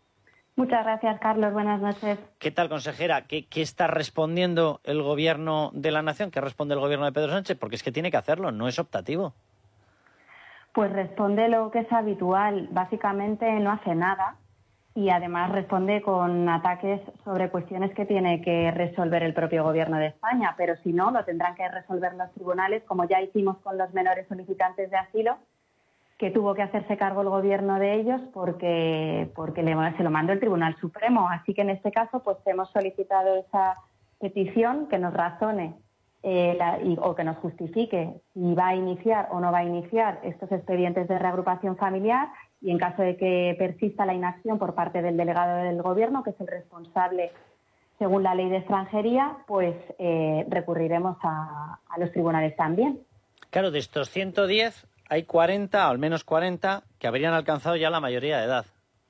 Muchas gracias, Carlos. Buenas noches. ¿Qué tal, consejera? ¿Qué, qué está respondiendo el gobierno de la Nación? ¿Qué responde el gobierno de Pedro Sánchez? Porque es que tiene que hacerlo, no es optativo. Pues responde lo que es habitual. Básicamente no hace nada. Y además responde con ataques sobre cuestiones que tiene que resolver el propio Gobierno de España, pero si no, lo tendrán que resolver los tribunales, como ya hicimos con los menores solicitantes de asilo, que tuvo que hacerse cargo el Gobierno de ellos porque, porque le, se lo mandó el Tribunal Supremo. Así que en este caso pues hemos solicitado esa petición que nos razone eh, la, y, o que nos justifique si va a iniciar o no va a iniciar estos expedientes de reagrupación familiar, y en caso de que persista la inacción por parte del delegado del Gobierno, que es el responsable según la ley de extranjería, pues eh, recurriremos a, a los tribunales también. Claro, de estos ciento diez hay cuarenta, o al menos cuarenta, que habrían alcanzado ya la mayoría de edad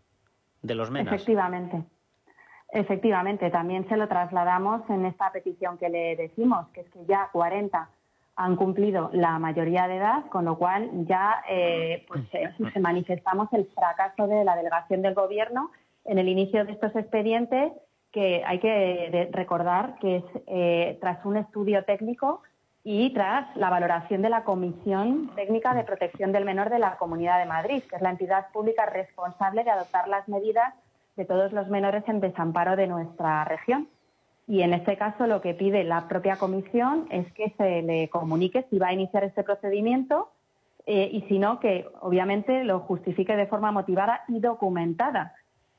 de los menas. Efectivamente. Efectivamente, también se lo trasladamos en esta petición que le decimos, que es que ya cuarenta han cumplido la mayoría de edad, con lo cual ya eh, pues, eh, se manifestamos el fracaso de la delegación del Gobierno en el inicio de estos expedientes, que hay que de, recordar que es eh, tras un estudio técnico y tras la valoración de la Comisión Técnica de Protección del Menor de la Comunidad de Madrid, que es la entidad pública responsable de adoptar las medidas de todos los menores en desamparo de nuestra región. Y en este caso lo que pide la propia comisión es que se le comunique si va a iniciar este procedimiento eh, y si no, que obviamente lo justifique de forma motivada y documentada,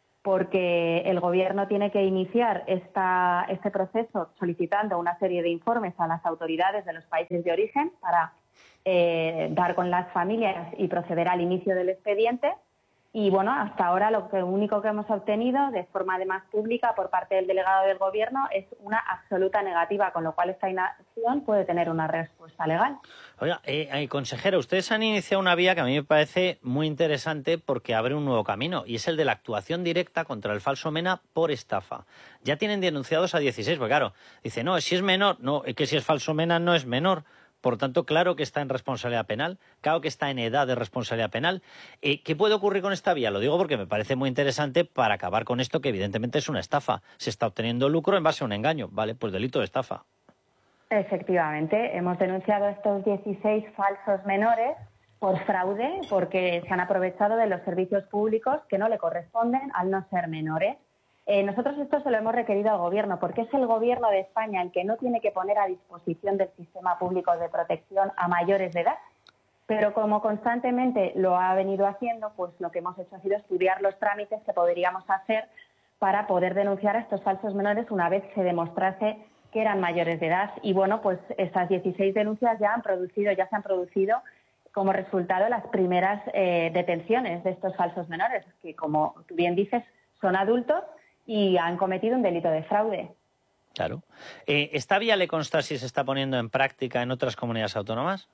porque el Gobierno tiene que iniciar esta, este proceso solicitando una serie de informes a las autoridades de los países de origen para eh, dar con las familias y proceder al inicio del expediente. Y bueno, hasta ahora lo que, único que hemos obtenido de forma además pública por parte del delegado del Gobierno es una absoluta negativa, con lo cual esta inacción puede tener una respuesta legal. Oiga, eh, eh, consejera, ustedes han iniciado una vía que a mí me parece muy interesante porque abre un nuevo camino, y es el de la actuación directa contra el falso MENA por estafa. Ya tienen denunciados a dieciséis, porque claro, dice, no, si es menor, no, es que si es falso MENA no es menor. Por tanto, claro que está en responsabilidad penal, claro que está en edad de responsabilidad penal. Eh, ¿Qué puede ocurrir con esta vía? Lo digo porque me parece muy interesante para acabar con esto, que evidentemente es una estafa. Se está obteniendo lucro en base a un engaño. Vale, pues delito de estafa. Efectivamente, hemos denunciado a estos dieciséis falsos menores por fraude, porque se han aprovechado de los servicios públicos que no le corresponden al no ser menores. Eh, nosotros esto se lo hemos requerido al Gobierno, porque es el Gobierno de España el que no tiene que poner a disposición del sistema público de protección a mayores de edad. Pero como constantemente lo ha venido haciendo, pues lo que hemos hecho ha sido estudiar los trámites que podríamos hacer para poder denunciar a estos falsos menores una vez se demostrase que eran mayores de edad. Y bueno, pues esas dieciséis denuncias ya han producido, ya se han producido como resultado las primeras eh, detenciones de estos falsos menores, que como tú bien dices, son adultos y han cometido un delito de fraude. Claro. Eh, ¿Esta vía le consta si se está poniendo en práctica en otras comunidades autónomas?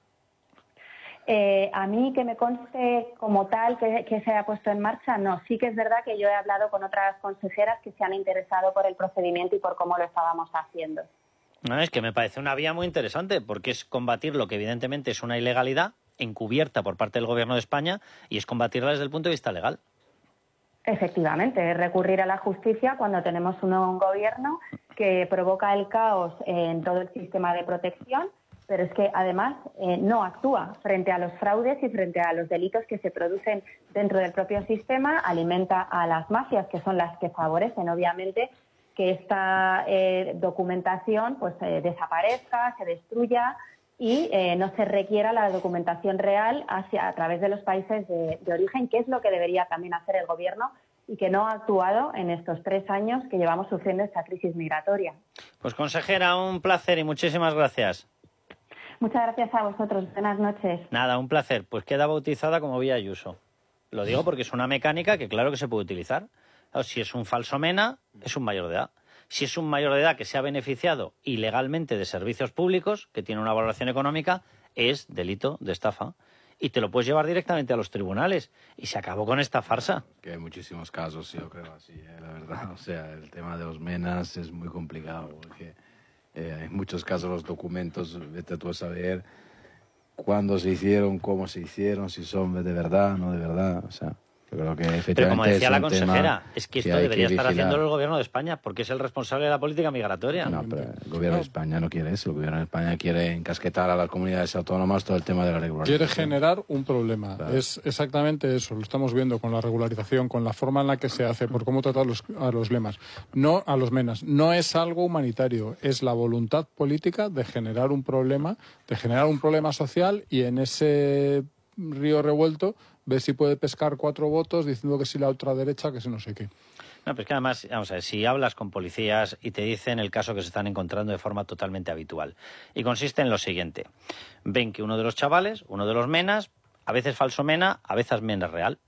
Eh, a mí que me conste como tal que, que se haya puesto en marcha, no. Sí que es verdad que yo he hablado con otras consejeras que se han interesado por el procedimiento y por cómo lo estábamos haciendo. No, es que me parece una vía muy interesante, porque es combatir lo que evidentemente es una ilegalidad encubierta por parte del Gobierno de España, y es combatirla desde el punto de vista legal. Efectivamente, es recurrir a la justicia cuando tenemos un, un gobierno que provoca el caos en todo el sistema de protección, pero es que además eh, no actúa frente a los fraudes y frente a los delitos que se producen dentro del propio sistema, alimenta a las mafias, que son las que favorecen obviamente que esta eh, documentación pues eh, desaparezca, se destruya y eh, no se requiera la documentación real hacia, a través de los países de, de origen, que es lo que debería también hacer el Gobierno y que no ha actuado en estos tres años que llevamos sufriendo esta crisis migratoria. Pues consejera, un placer y muchísimas gracias. Muchas gracias a vosotros. Buenas noches. Nada, un placer. Pues queda bautizada como Vía Ayuso. Lo digo porque es una mecánica que claro que se puede utilizar. Si es un falso MENA, es un mayor de edad. Si es un mayor de edad que se ha beneficiado ilegalmente de servicios públicos, que tiene una valoración económica, es delito de estafa. Y te lo puedes llevar directamente a los tribunales. Y se acabó con esta farsa. Que hay muchísimos casos, yo creo así, ¿eh? La verdad. O sea, el tema de los MENAs es muy complicado, porque eh, en muchos casos los documentos, vete tú a saber cuándo se hicieron, cómo se hicieron, si son de verdad, no de verdad, o sea... Creo que Pero como decía la consejera, es que esto debería estar haciéndolo el Gobierno de España, porque es el responsable de la política migratoria. No, pero el Gobierno de España no quiere eso. El Gobierno de España quiere encasquetar a las comunidades autónomas todo el tema de la regularización. Quiere generar un problema. Claro. Es exactamente eso. Lo estamos viendo con la regularización, con la forma en la que se hace, por cómo tratar a los, a los lemas. No a los menas. No es algo humanitario. Es la voluntad política de generar un problema, de generar un problema social, y en ese río revuelto ve si puede pescar cuatro votos diciendo que si la ultraderecha, que si no sé qué. No, pero es que además, vamos a ver, si hablas con policías y te dicen el caso que se están encontrando de forma totalmente habitual. Y consiste en lo siguiente. Ven que uno de los chavales, uno de los menas, a veces falso mena, a veces mena real,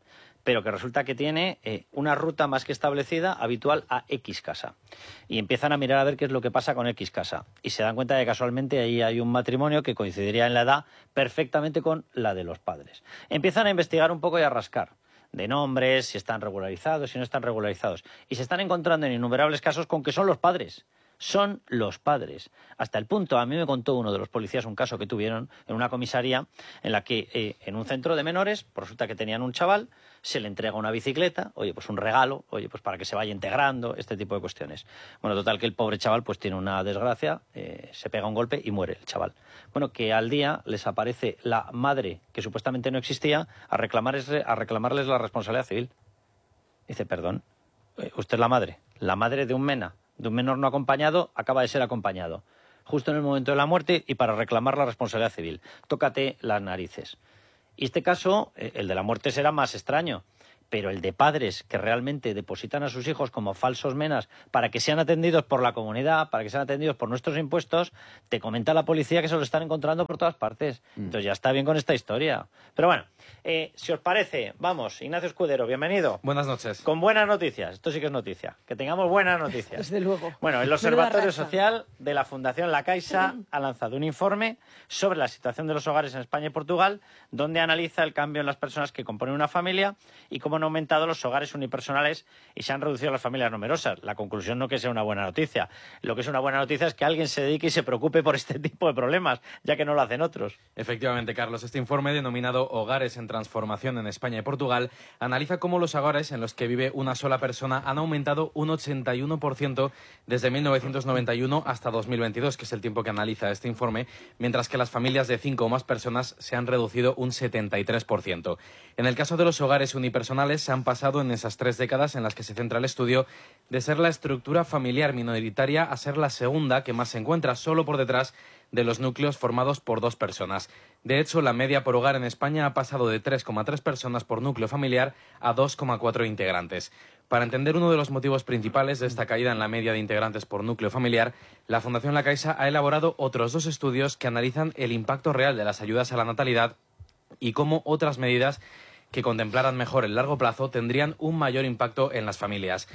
pero que resulta que tiene eh, una ruta más que establecida habitual a X casa. Y empiezan a mirar a ver qué es lo que pasa con X casa. Y se dan cuenta de que casualmente ahí hay un matrimonio que coincidiría en la edad perfectamente con la de los padres. Empiezan a investigar un poco y a rascar de nombres, si están regularizados, si no están regularizados. Y se están encontrando en innumerables casos con que son los padres. Son los padres. Hasta el punto, a mí me contó uno de los policías un caso que tuvieron en una comisaría en la que eh, en un centro de menores, pues resulta que tenían un chaval, se le entrega una bicicleta, oye, pues un regalo, oye, pues para que se vaya integrando, este tipo de cuestiones. Bueno, total que el pobre chaval pues tiene una desgracia, eh, se pega un golpe y muere el chaval. Bueno, que al día les aparece la madre, que supuestamente no existía, a reclamarles, a reclamarles la responsabilidad civil. Dice, perdón, eh, usted es la madre, la madre de un mena, de un menor no acompañado, acaba de ser acompañado. Justo en el momento de la muerte y para reclamar la responsabilidad civil. Tócate las narices. Y este caso, el de la muerte será más extraño, pero el de padres que realmente depositan a sus hijos como falsos menas para que sean atendidos por la comunidad, para que sean atendidos por nuestros impuestos, te comenta la policía que se lo están encontrando por todas partes. Entonces ya está bien con esta historia. Pero bueno, eh, si os parece, vamos, Ignacio Escudero, bienvenido. Buenas noches. Con buenas noticias, esto sí que es noticia, que tengamos buenas noticias. Desde luego. Bueno, el Observatorio Social de la Fundación La Caixa ha lanzado un informe sobre la situación de los hogares en España y Portugal, donde analiza el cambio en las personas que componen una familia y cómo han aumentado los hogares unipersonales y se han reducido las familias numerosas. La conclusión no que sea una buena noticia. Lo que es una buena noticia es que alguien se dedique y se preocupe por este tipo de problemas, ya que no lo hacen otros. Efectivamente, Carlos. Este informe, denominado Hogares en Transformación en España y Portugal, analiza cómo los hogares en los que vive una sola persona han aumentado un ochenta y uno por ciento desde mil novecientos noventa y uno hasta dos mil veintidós, que es el tiempo que analiza este informe, mientras que las familias de cinco o más personas se han reducido un setenta y tres por ciento. En el caso de los hogares unipersonales, se han pasado en esas tres décadas en las que se centra el estudio de ser la estructura familiar minoritaria a ser la segunda que más se encuentra, solo por detrás de los núcleos formados por dos personas. De hecho, la media por hogar en España ha pasado de tres coma tres personas por núcleo familiar a dos coma cuatro integrantes. Para entender uno de los motivos principales de esta caída en la media de integrantes por núcleo familiar, la Fundación La Caixa ha elaborado otros dos estudios que analizan el impacto real de las ayudas a la natalidad y cómo otras medidas que contemplaran mejor el largo plazo tendrían un mayor impacto en las familias.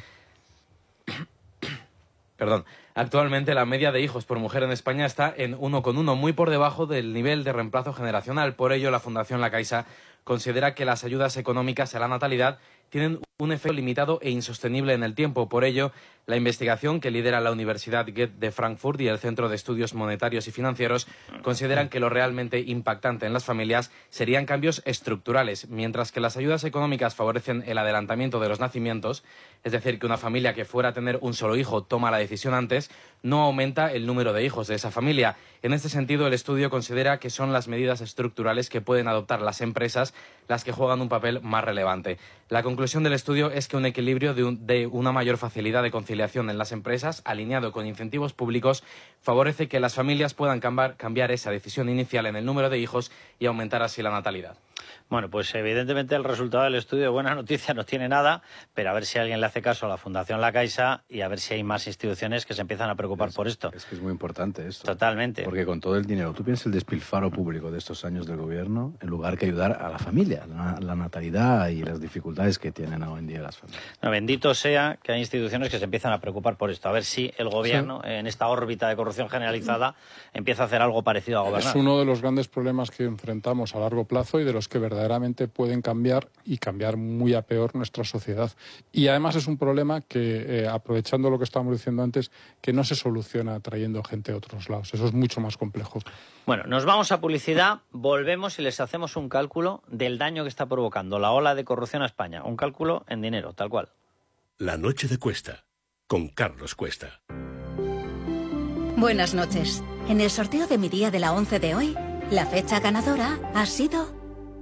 Perdón. Actualmente la media de hijos por mujer en España está en uno coma uno, muy por debajo del nivel de reemplazo generacional. Por ello, la Fundación La Caixa considera que las ayudas económicas a la natalidad tienen un efecto limitado e insostenible en el tiempo. Por ello, la investigación que lidera la Universidad Goethe de Frankfurt y el Centro de Estudios Monetarios y Financieros consideran que lo realmente impactante en las familias serían cambios estructurales, mientras que las ayudas económicas favorecen el adelantamiento de los nacimientos, es decir, que una familia que fuera a tener un solo hijo toma la decisión antes, no aumenta el número de hijos de esa familia. En este sentido, el estudio considera que son las medidas estructurales que pueden adoptar las empresas las que juegan un papel más relevante. La conclusión del estudio es que un equilibrio de, un, de una mayor facilidad de conciliación en las empresas, alineado con incentivos públicos, favorece que las familias puedan cambiar, cambiar esa decisión inicial en el número de hijos y aumentar así la natalidad. Bueno, pues evidentemente el resultado del estudio de buena noticia no tiene nada, pero a ver si alguien le hace caso a la Fundación La Caixa y a ver si hay más instituciones que se empiezan a preocupar es, por esto. Es que es muy importante esto. Totalmente. Porque con todo el dinero, tú piensas el despilfarro público de estos años del gobierno, en lugar que ayudar a la familia, la, la natalidad y las dificultades que tienen hoy en día las familias. No, bendito sea que hay instituciones que se empiezan a preocupar por esto. A ver si el gobierno, sí, en esta órbita de corrupción generalizada, empieza a hacer algo parecido a gobernar. Es uno de los grandes problemas que enfrentamos a largo plazo y de los que verdaderamente pueden cambiar y cambiar muy a peor nuestra sociedad. Y además es un problema que, eh, aprovechando lo que estábamos diciendo antes, que no se soluciona trayendo gente a otros lados. Eso es mucho más complejo. Bueno, nos vamos a publicidad, volvemos y les hacemos un cálculo del daño que está provocando la ola de corrupción a España. Un cálculo en dinero, tal cual. La noche de Cuesta, con Carlos Cuesta. Buenas noches. En el sorteo de mi día de la once de hoy, la fecha ganadora ha sido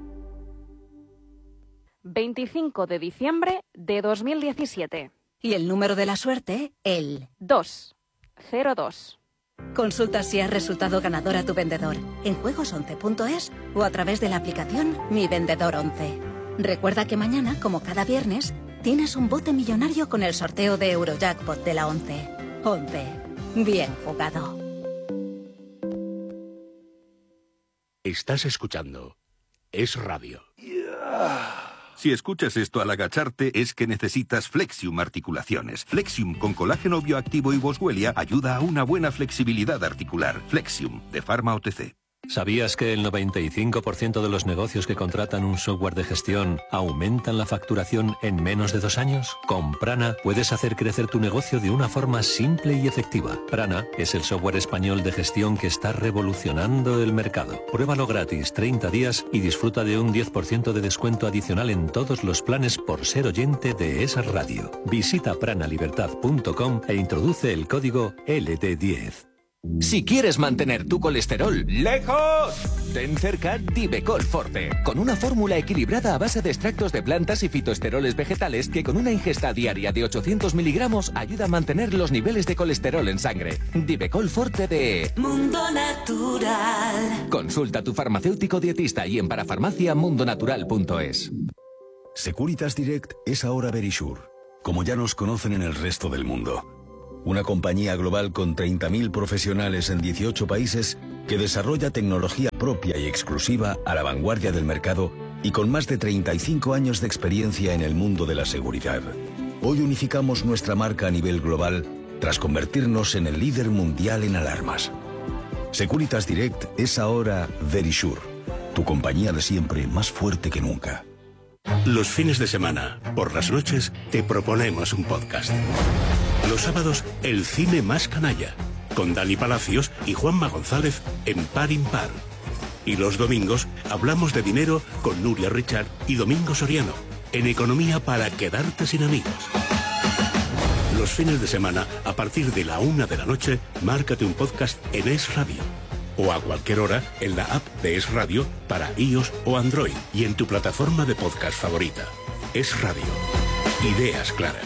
veinticinco de diciembre de dos mil diecisiete. Y el número de la suerte, el dos cero dos. Consulta si has resultado ganador a tu vendedor en juegos once punto es o a través de la aplicación Mi Vendedor once. Recuerda que mañana, como cada viernes, tienes un bote millonario con el sorteo de Eurojackpot de la once. once. Bien jugado. Estás escuchando Es Radio. Si escuchas esto al agacharte, es que necesitas Flexium Articulaciones. Flexium con colágeno bioactivo y boswellia ayuda a una buena flexibilidad articular. Flexium, de Pharma O T C. ¿Sabías que el noventa y cinco por ciento de los negocios que contratan un software de gestión aumentan la facturación en menos de dos años? Con Prana puedes hacer crecer tu negocio de una forma simple y efectiva. Prana es el software español de gestión que está revolucionando el mercado. Pruébalo gratis treinta días y disfruta de un diez por ciento de descuento adicional en todos los planes por ser oyente de esa radio. Visita pranalibertad punto com e introduce el código L D diez. Si quieres mantener tu colesterol lejos, ten cerca Divecol Forte, con una fórmula equilibrada a base de extractos de plantas y fitoesteroles vegetales que con una ingesta diaria de ochocientos miligramos ayuda a mantener los niveles de colesterol en sangre. Divecol Forte de Mundo Natural. Consulta a tu farmacéutico dietista y en parafarmacia mundonatural punto es. Securitas Direct es ahora Verisure, como ya nos conocen en el resto del mundo. Una compañía global con treinta mil profesionales en dieciocho países que desarrolla tecnología propia y exclusiva a la vanguardia del mercado y con más de treinta y cinco años de experiencia en el mundo de la seguridad. Hoy unificamos nuestra marca a nivel global tras convertirnos en el líder mundial en alarmas. Securitas Direct es ahora Verisure, tu compañía de siempre más fuerte que nunca. Los fines de semana, por las noches, te proponemos un podcast. Los sábados, el cine más canalla, con Dani Palacios y Juanma González en Par Impar. Y los domingos, hablamos de dinero con Nuria Richard y Domingo Soriano, en Economía para quedarte sin amigos. Los fines de semana, a partir de la una de la noche, márcate un podcast en Es Radio. O a cualquier hora en la app de Es Radio para iOS o Android y en tu plataforma de podcast favorita. Es Radio. Ideas claras.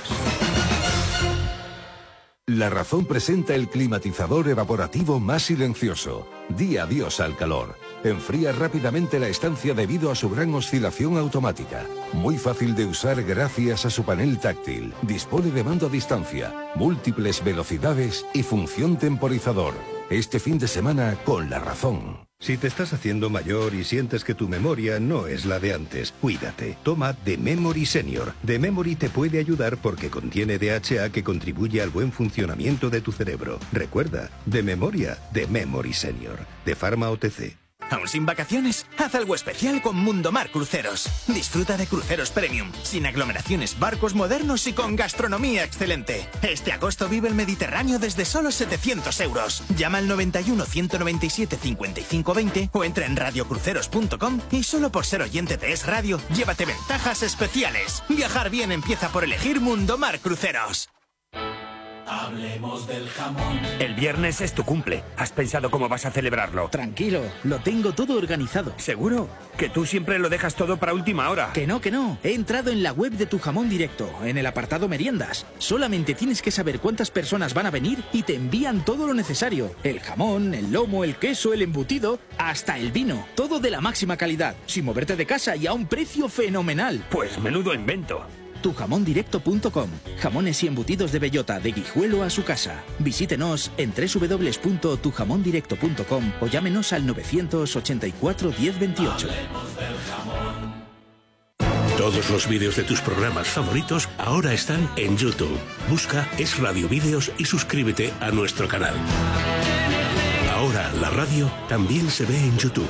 La Razón presenta el climatizador evaporativo más silencioso. Di adiós al calor. Enfría rápidamente la estancia debido a su gran oscilación automática. Muy fácil de usar gracias a su panel táctil. Dispone de mando a distancia, múltiples velocidades y función temporizador. Este fin de semana con La Razón. Si te estás haciendo mayor y sientes que tu memoria no es la de antes, cuídate. Toma The Memory Senior. The Memory te puede ayudar porque contiene D H A que contribuye al buen funcionamiento de tu cerebro. Recuerda, de memoria, The Memory Senior. De Pharma O T C. ¿Aún sin vacaciones? Haz algo especial con Mundomar Cruceros. Disfruta de cruceros premium, sin aglomeraciones, barcos modernos y con gastronomía excelente. Este agosto vive el Mediterráneo desde solo setecientos euros. Llama al noventa y uno, ciento noventa y siete, cincuenta y cinco veinte o entra en radio cruceros punto com y solo por ser oyente de Es Radio, llévate ventajas especiales. Viajar bien empieza por elegir Mundomar Cruceros. Hablemos del jamón. El viernes es tu cumple. ¿Has pensado cómo vas a celebrarlo? Tranquilo, lo tengo todo organizado. ¿Seguro? Que tú siempre lo dejas todo para última hora. Que no, que no. He entrado en la web de Tu Jamón Directo, en el apartado meriendas. Solamente tienes que saber cuántas personas van a venir y te envían todo lo necesario. El jamón, el lomo, el queso, el embutido, hasta el vino. Todo de la máxima calidad, sin moverte de casa y a un precio fenomenal. Pues menudo invento. tu jamón directo punto com. Jamones y embutidos de bellota, de Guijuelo a su casa. Visítenos en doble u doble u doble u punto tu jamón directo punto com o llámenos al novecientos ochenta y cuatro, diez veintiocho. Todos los vídeos de tus programas favoritos ahora están en YouTube. Busca Es Radio Vídeos y suscríbete a nuestro canal. Ahora la radio también se ve en YouTube.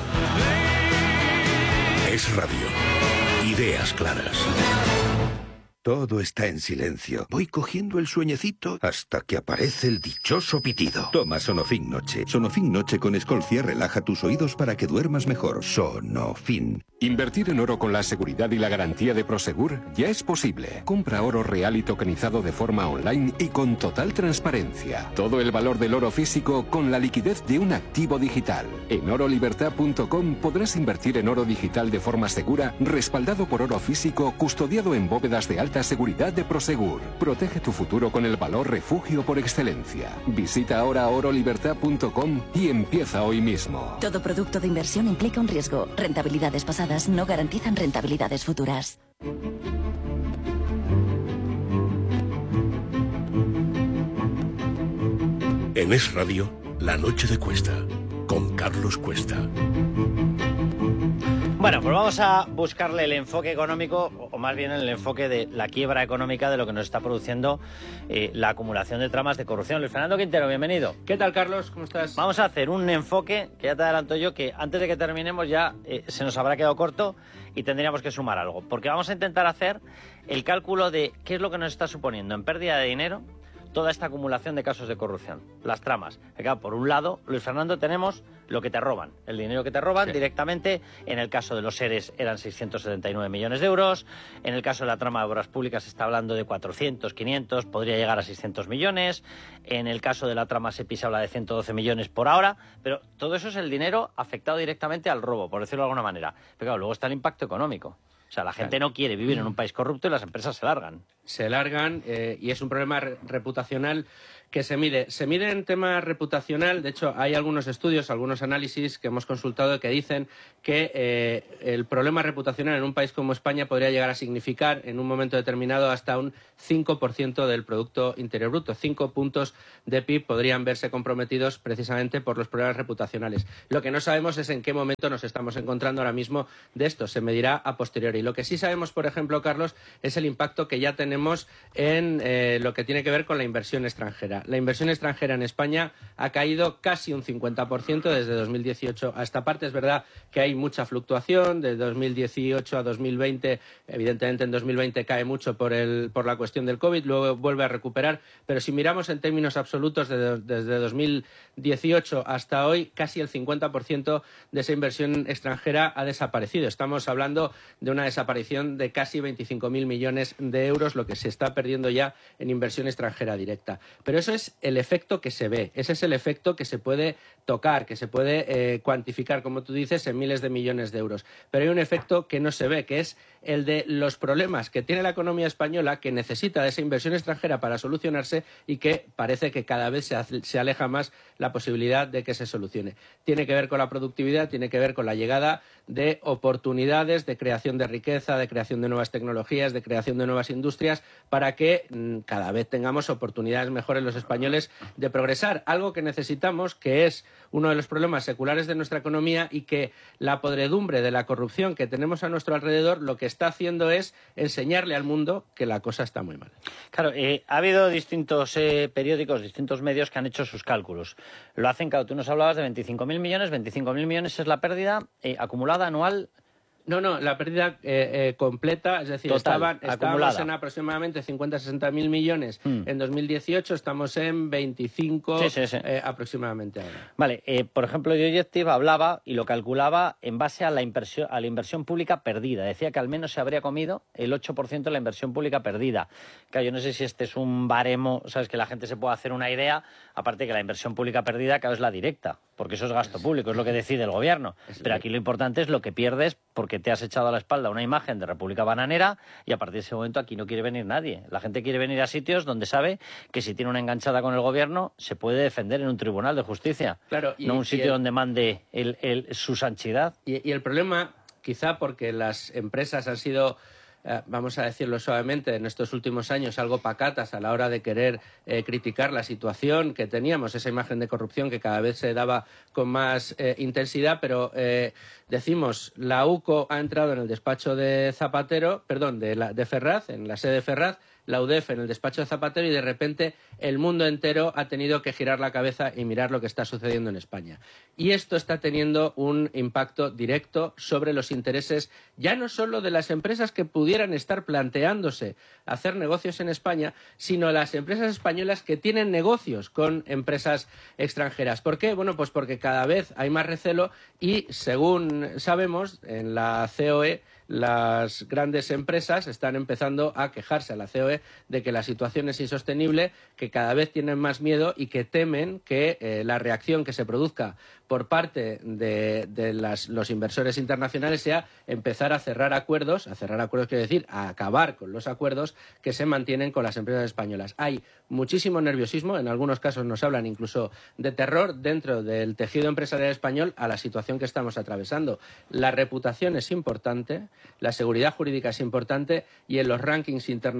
Es Radio. Ideas claras. Todo está en silencio. Voy cogiendo el sueñecito hasta que aparece el dichoso pitido. Toma Sonofin Noche. Sonofin Noche con Escolcia relaja tus oídos para que duermas mejor. Sonofin. Invertir en oro con la seguridad y la garantía de Prosegur ya es posible. Compra oro real y tokenizado de forma online y con total transparencia. Todo el valor del oro físico con la liquidez de un activo digital. En oro libertad punto com podrás invertir en oro digital de forma segura, respaldado por oro físico, custodiado en bóvedas de alta seguridad de Prosegur. Protege tu futuro con el valor refugio por excelencia. Visita ahora oro libertad punto com y empieza hoy mismo. Todo producto de inversión implica un riesgo. Rentabilidades pasadas no garantizan rentabilidades futuras. En Es Radio, La Noche de Cuesta, con Carlos Cuesta. Bueno, pues vamos a buscarle el enfoque económico, o más bien el enfoque de la quiebra económica de lo que nos está produciendo eh, la acumulación de tramas de corrupción. Luis Fernando Quintero, bienvenido. ¿Qué tal, Carlos? ¿Cómo estás? Vamos a hacer un enfoque, que ya te adelanto yo, que antes de que terminemos ya eh, se nos habrá quedado corto y tendríamos que sumar algo. Porque vamos a intentar hacer el cálculo de qué es lo que nos está suponiendo en pérdida de dinero toda esta acumulación de casos de corrupción, las tramas. Acá, por un lado, Luis Fernando, tenemos lo que te roban, el dinero que te roban sí. directamente. En el caso de los seres eran seiscientos setenta y nueve millones de euros. En el caso de la trama de obras públicas se está hablando de cuatrocientos, quinientos, podría llegar a seiscientos millones. En el caso de la trama SEPI se habla de ciento doce millones por ahora. Pero todo eso es el dinero afectado directamente al robo, por decirlo de alguna manera. Pero claro, luego está el impacto económico. O sea, la gente claro. no quiere vivir en un país corrupto y las empresas se largan. Se largan eh, y es un problema re reputacional que se mide. Se mide en tema reputacional. De hecho, hay algunos estudios, algunos análisis que hemos consultado que dicen que eh, el problema reputacional en un país como España podría llegar a significar en un momento determinado hasta un cinco por ciento del Producto Interior Bruto. Cinco puntos de P I B podrían verse comprometidos precisamente por los problemas reputacionales. Lo que no sabemos es en qué momento nos estamos encontrando ahora mismo de esto. Se medirá a posteriori. Lo que sí sabemos, por ejemplo, Carlos, es el impacto que ya tenemos en eh, lo que tiene que ver con la inversión extranjera. La inversión extranjera en España ha caído casi un cincuenta por ciento desde dos mil dieciocho a esta parte. Es verdad que hay mucha fluctuación. De dos mil dieciocho a dos mil veinte, evidentemente en dos mil veinte cae mucho por, el, por la cuestión del COVID, luego vuelve a recuperar. Pero si miramos en términos absolutos, de, desde dos mil dieciocho hasta hoy, casi el cincuenta por ciento de esa inversión extranjera ha desaparecido. Estamos hablando de una desaparición de casi veinticinco mil millones de euros, lo que se está perdiendo ya en inversión extranjera directa. Pero eso es el efecto que se ve, ese es el efecto que se puede tocar, que se puede eh, cuantificar, como tú dices, en miles de millones de euros. Pero hay un efecto que no se ve, que es el de los problemas que tiene la economía española, que necesita de esa inversión extranjera para solucionarse y que parece que cada vez se, hace, se aleja más la posibilidad de que se solucione. Tiene que ver con la productividad, tiene que ver con la llegada de oportunidades, de creación de riqueza, de creación de nuevas tecnologías, de creación de nuevas industrias, para que mmm, cada vez tengamos oportunidades mejores los españoles de progresar. Algo que necesitamos, que es uno de los problemas seculares de nuestra economía y que la podredumbre de la corrupción que tenemos a nuestro alrededor lo que está haciendo es enseñarle al mundo que la cosa está muy mal. Claro, eh, ha habido distintos eh, periódicos, distintos medios que han hecho sus cálculos. Lo hacen, claro, tú nos hablabas de veinticinco mil millones, veinticinco mil millones es la pérdida eh, acumulada anual. No, no, la pérdida eh, eh, completa, es decir, Total, estaban, estábamos en aproximadamente cincuenta a sesenta mil millones mm. en dos mil dieciocho, estamos en veinticinco sí, sí, sí. Eh, aproximadamente ahora. Vale, eh, por ejemplo, The Objective hablaba y lo calculaba en base a la, inversión, a la inversión pública perdida. Decía que al menos se habría comido el ocho por ciento de la inversión pública perdida. Claro, yo no sé si este es un baremo, sabes, que la gente se pueda hacer una idea, aparte que la inversión pública perdida, claro, es la directa, porque eso es gasto público, es lo que decide el gobierno. Pero aquí lo importante es lo que pierdes porque te has echado a la espalda una imagen de República Bananera y a partir de ese momento aquí no quiere venir nadie. La gente quiere venir a sitios donde sabe que si tiene una enganchada con el gobierno se puede defender en un tribunal de justicia, claro, y, no un sitio el, donde mande el, el, su sanchidad. Y, y el problema, quizá porque las empresas han sido... Eh, vamos a decirlo suavemente, en estos últimos años algo pacatas a la hora de querer eh, criticar la situación que teníamos, esa imagen de corrupción que cada vez se daba con más eh, intensidad, pero eh, decimos, la U C O ha entrado en el despacho de Zapatero, perdón, de, la, de Ferraz, en la sede de Ferraz, la U D E F en el despacho de Zapatero y de repente el mundo entero ha tenido que girar la cabeza y mirar lo que está sucediendo en España. Y esto está teniendo un impacto directo sobre los intereses ya no solo de las empresas que pudieran estar planteándose hacer negocios en España, sino las empresas españolas que tienen negocios con empresas extranjeras. ¿Por qué? Bueno, pues porque cada vez hay más recelo y, según sabemos, en la C O E las grandes empresas están empezando a quejarse a la C O E de que la situación es insostenible, que cada vez tienen más miedo y que temen que eh, la reacción que se produzca por parte de, de las, los inversores internacionales sea empezar a cerrar acuerdos, a cerrar acuerdos quiere decir a acabar con los acuerdos que se mantienen con las empresas españolas. Hay muchísimo nerviosismo, en algunos casos nos hablan incluso de terror dentro del tejido empresarial español a la situación que estamos atravesando. La reputación es importante, la seguridad jurídica es importante y en los rankings internacionales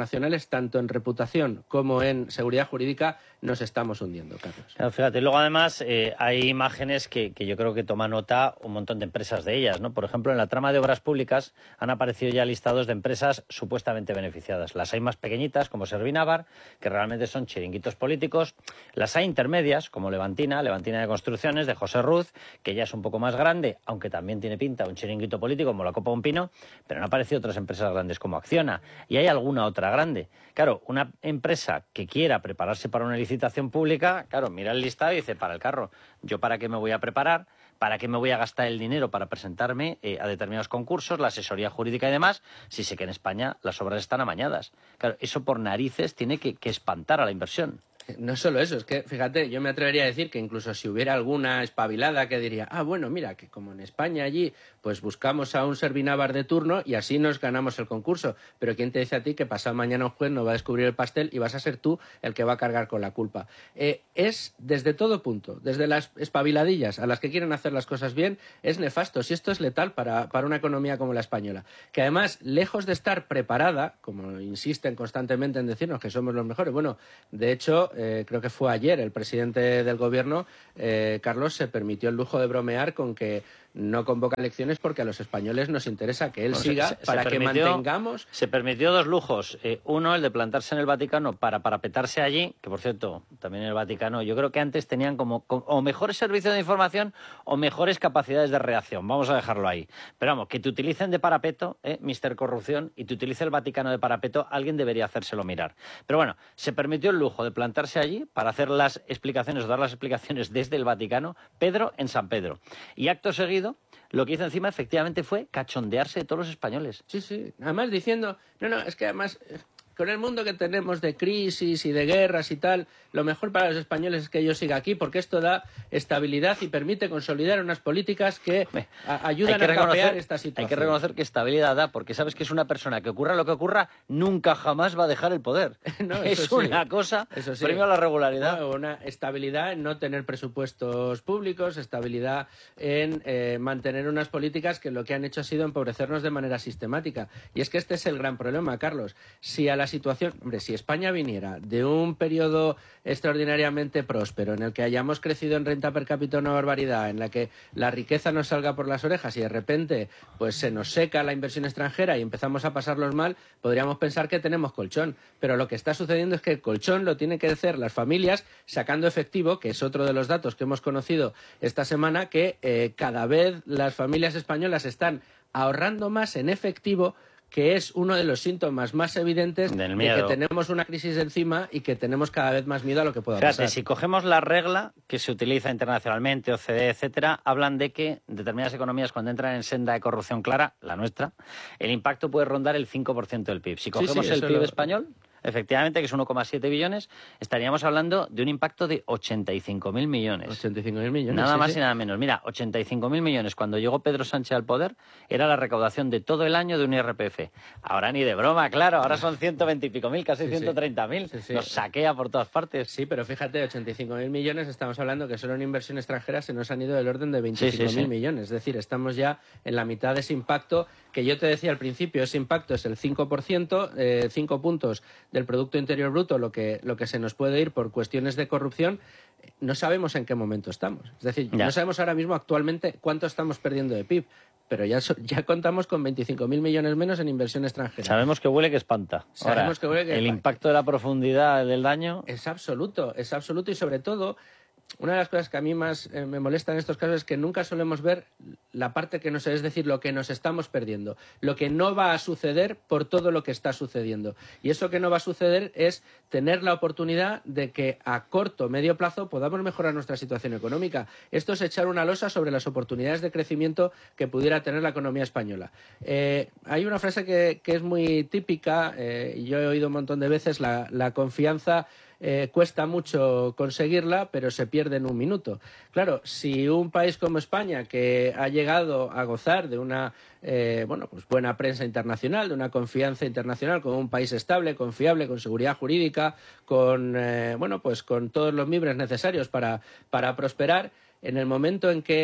españoles, tanto en reputación como en seguridad jurídica, nos estamos hundiendo, Carlos. Claro, fíjate, luego además eh, hay imágenes que, que yo creo que toma nota un montón de empresas de ellas, ¿no? Por ejemplo, en la trama de obras públicas han aparecido ya listados de empresas supuestamente beneficiadas. Las hay más pequeñitas, como Servinavar, que realmente son chiringuitos políticos. Las hay intermedias, como Levantina, Levantina de Construcciones, de José Ruz, que ya es un poco más grande, aunque también tiene pinta un chiringuito político, como la Copa Un Pino, pero han aparecido otras empresas grandes como Acciona. Y hay alguna otra grande. Claro, una empresa que quiera prepararse para una licitación pública, claro, mira el listado y dice, para el carro, ¿yo para qué me voy a preparar? ¿Para qué me voy a gastar el dinero para presentarme eh, a determinados concursos, la asesoría jurídica y demás, si sé que en España las obras están amañadas? Claro, eso por narices tiene que, que espantar a la inversión. No solo eso, es que, fíjate, yo me atrevería a decir que incluso si hubiera alguna espabilada que diría, ah, bueno, mira, que como en España allí, pues buscamos a un Servinavar de turno y así nos ganamos el concurso. Pero ¿quién te dice a ti que pasado mañana un juez no va a descubrir el pastel y vas a ser tú el que va a cargar con la culpa? Eh, es desde todo punto, desde las espabiladillas a las que quieren hacer las cosas bien, es nefasto. Si esto es letal para, para una economía como la española, que además, lejos de estar preparada, como insisten constantemente en decirnos que somos los mejores, bueno, de hecho, Eh, creo que fue ayer, el presidente del gobierno, eh, Carlos, se permitió el lujo de bromear con que no convoca elecciones porque a los españoles nos interesa que él Bueno, siga se, se, para se que permitió, mantengamos... Se permitió dos lujos. Eh, uno, el de plantarse en el Vaticano para parapetarse allí, que por cierto, también en el Vaticano, yo creo que antes tenían como, como o mejores servicios de información o mejores capacidades de reacción. Vamos a dejarlo ahí. Pero vamos, que te utilicen de parapeto, eh, mister Corrupción, y te utilice el Vaticano de parapeto, alguien debería hacérselo mirar. Pero bueno, se permitió el lujo de plantarse allí para hacer las explicaciones o dar las explicaciones desde el Vaticano, Pedro en San Pedro. Y acto seguido, lo que hizo encima efectivamente fue cachondearse de todos los españoles. Sí, sí. Además diciendo, no, no, es que además, con el mundo que tenemos de crisis y de guerras y tal, lo mejor para los españoles es que yo siga aquí porque esto da estabilidad y permite consolidar unas políticas que a, ayudan a capear esta situación. Hay que reconocer que estabilidad da, porque sabes que es una persona que ocurra lo que ocurra, nunca jamás va a dejar el poder. No, es sí. una cosa, eso sí. premio a la regularidad. No, una estabilidad en no tener presupuestos públicos, estabilidad en eh, mantener unas políticas que lo que han hecho ha sido empobrecernos de manera sistemática. Y es que este es el gran problema, Carlos. Si a la situación, hombre, si España viniera de un periodo extraordinariamente próspero en el que hayamos crecido en renta per cápita una barbaridad, en la que la riqueza nos salga por las orejas y de repente pues se nos seca la inversión extranjera y empezamos a pasarlos mal, podríamos pensar que tenemos colchón. Pero lo que está sucediendo es que el colchón lo tienen que hacer las familias sacando efectivo, que es otro de los datos que hemos conocido esta semana, que eh, cada vez las familias españolas están ahorrando más en efectivo, que es uno de los síntomas más evidentes de que tenemos una crisis encima y que tenemos cada vez más miedo a lo que pueda Fíjate, pasar. Si cogemos la regla que se utiliza internacionalmente, O C D E, etcétera, hablan de que determinadas economías, cuando entran en senda de corrupción clara, la nuestra, el impacto puede rondar el cinco por ciento del P I B. Si cogemos sí, sí, el P I B lo... español, efectivamente, que es uno coma siete billones, estaríamos hablando de un impacto de ochenta y cinco mil millones. ochenta y cinco mil millones. Nada sí, más sí. y nada menos. Mira, ochenta y cinco mil millones. Cuando llegó Pedro Sánchez al poder, era la recaudación de todo el año de un I R P F. Ahora ni de broma, claro. Ahora son ciento veinte y pico mil, casi sí, ciento treinta mil. Sí, sí. Nos saquea por todas partes. Sí, pero fíjate, ochenta y cinco mil millones, estamos hablando que solo en inversión extranjera se nos han ido del orden de veinticinco mil sí, sí, sí. millones. Es decir, estamos ya en la mitad de ese impacto que yo te decía al principio. Ese impacto es el cinco por ciento, eh, cinco puntos del Producto Interior Bruto, lo que, lo que se nos puede ir por cuestiones de corrupción. No sabemos en qué momento estamos. Es decir, ya. no sabemos ahora mismo actualmente cuánto estamos perdiendo de P I B, pero ya, so, ya contamos con veinticinco mil millones menos en inversión extranjera. Sabemos que huele que espanta. Sabemos ahora, que huele que el espanta. impacto de la profundidad del daño es absoluto, es absoluto y sobre todo una de las cosas que a mí más eh, me molesta en estos casos es que nunca solemos ver la parte que nos es decir, lo que nos estamos perdiendo, lo que no va a suceder por todo lo que está sucediendo. Y eso que no va a suceder es tener la oportunidad de que a corto o medio plazo podamos mejorar nuestra situación económica. Esto es echar una losa sobre las oportunidades de crecimiento que pudiera tener la economía española. Eh, hay una frase que, que es muy típica, eh, y yo he oído un montón de veces, la, la confianza Eh, cuesta mucho conseguirla, pero se pierde en un minuto. Claro, si un país como España, que ha llegado a gozar de una eh, bueno, pues buena prensa internacional, de una confianza internacional, como un país estable, confiable, con seguridad jurídica, con eh, bueno, pues con todos los mimbres necesarios para, para prosperar, en el momento en que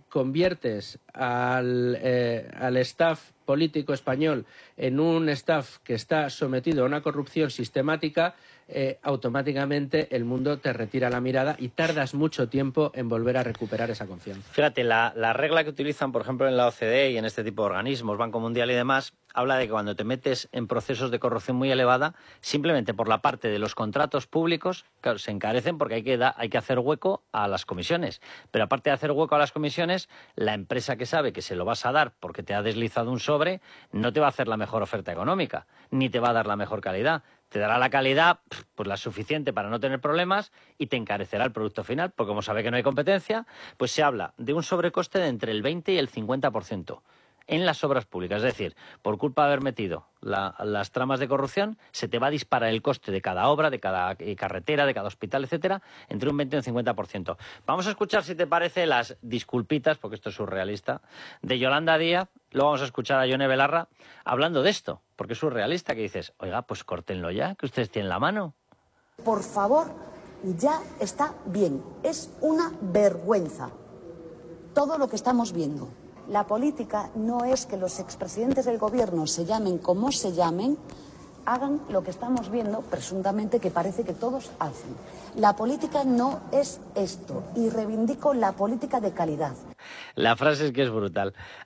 conviertes al, eh, al staff político español en un staff que está sometido a una corrupción sistemática, eh, automáticamente el mundo te retira la mirada y tardas mucho tiempo en volver a recuperar esa confianza. Fíjate, la, la regla que utilizan, por ejemplo, en la O C D E y en este tipo de organismos, Banco Mundial y demás, habla de que cuando te metes en procesos de corrupción muy elevada, simplemente por la parte de los contratos públicos, claro, se encarecen porque hay que, da, hay que hacer hueco a las comisiones. Pero aparte de hacer hueco a las comisiones, la empresa que sabe que se lo vas a dar porque te ha deslizado un sobre, no te va a hacer la mejor oferta económica, ni te va a dar la mejor calidad. Te dará la calidad, pues la suficiente para no tener problemas, y te encarecerá el producto final, porque como sabe que no hay competencia, pues se habla de un sobrecoste de entre el veinte y el cincuenta por ciento en las obras públicas. Es decir, por culpa de haber metido la, las tramas de corrupción, se te va a disparar el coste de cada obra, de cada carretera, de cada hospital, etcétera, entre un veinte y un cincuenta por ciento. Vamos a escuchar, si te parece, las disculpitas, porque esto es surrealista, de Yolanda Díaz. Luego vamos a escuchar a Yone Belarra hablando de esto, porque es surrealista, que dices, oiga, pues córtenlo ya, que ustedes tienen la mano. Por favor, ya está bien. Es una vergüenza todo lo que estamos viendo. La política no es que los expresidentes del gobierno, se llamen como se llamen, hagan lo que estamos viendo, presuntamente, que parece que todos hacen. La política no es esto, y reivindico la política de calidad. La frase es que es brutal.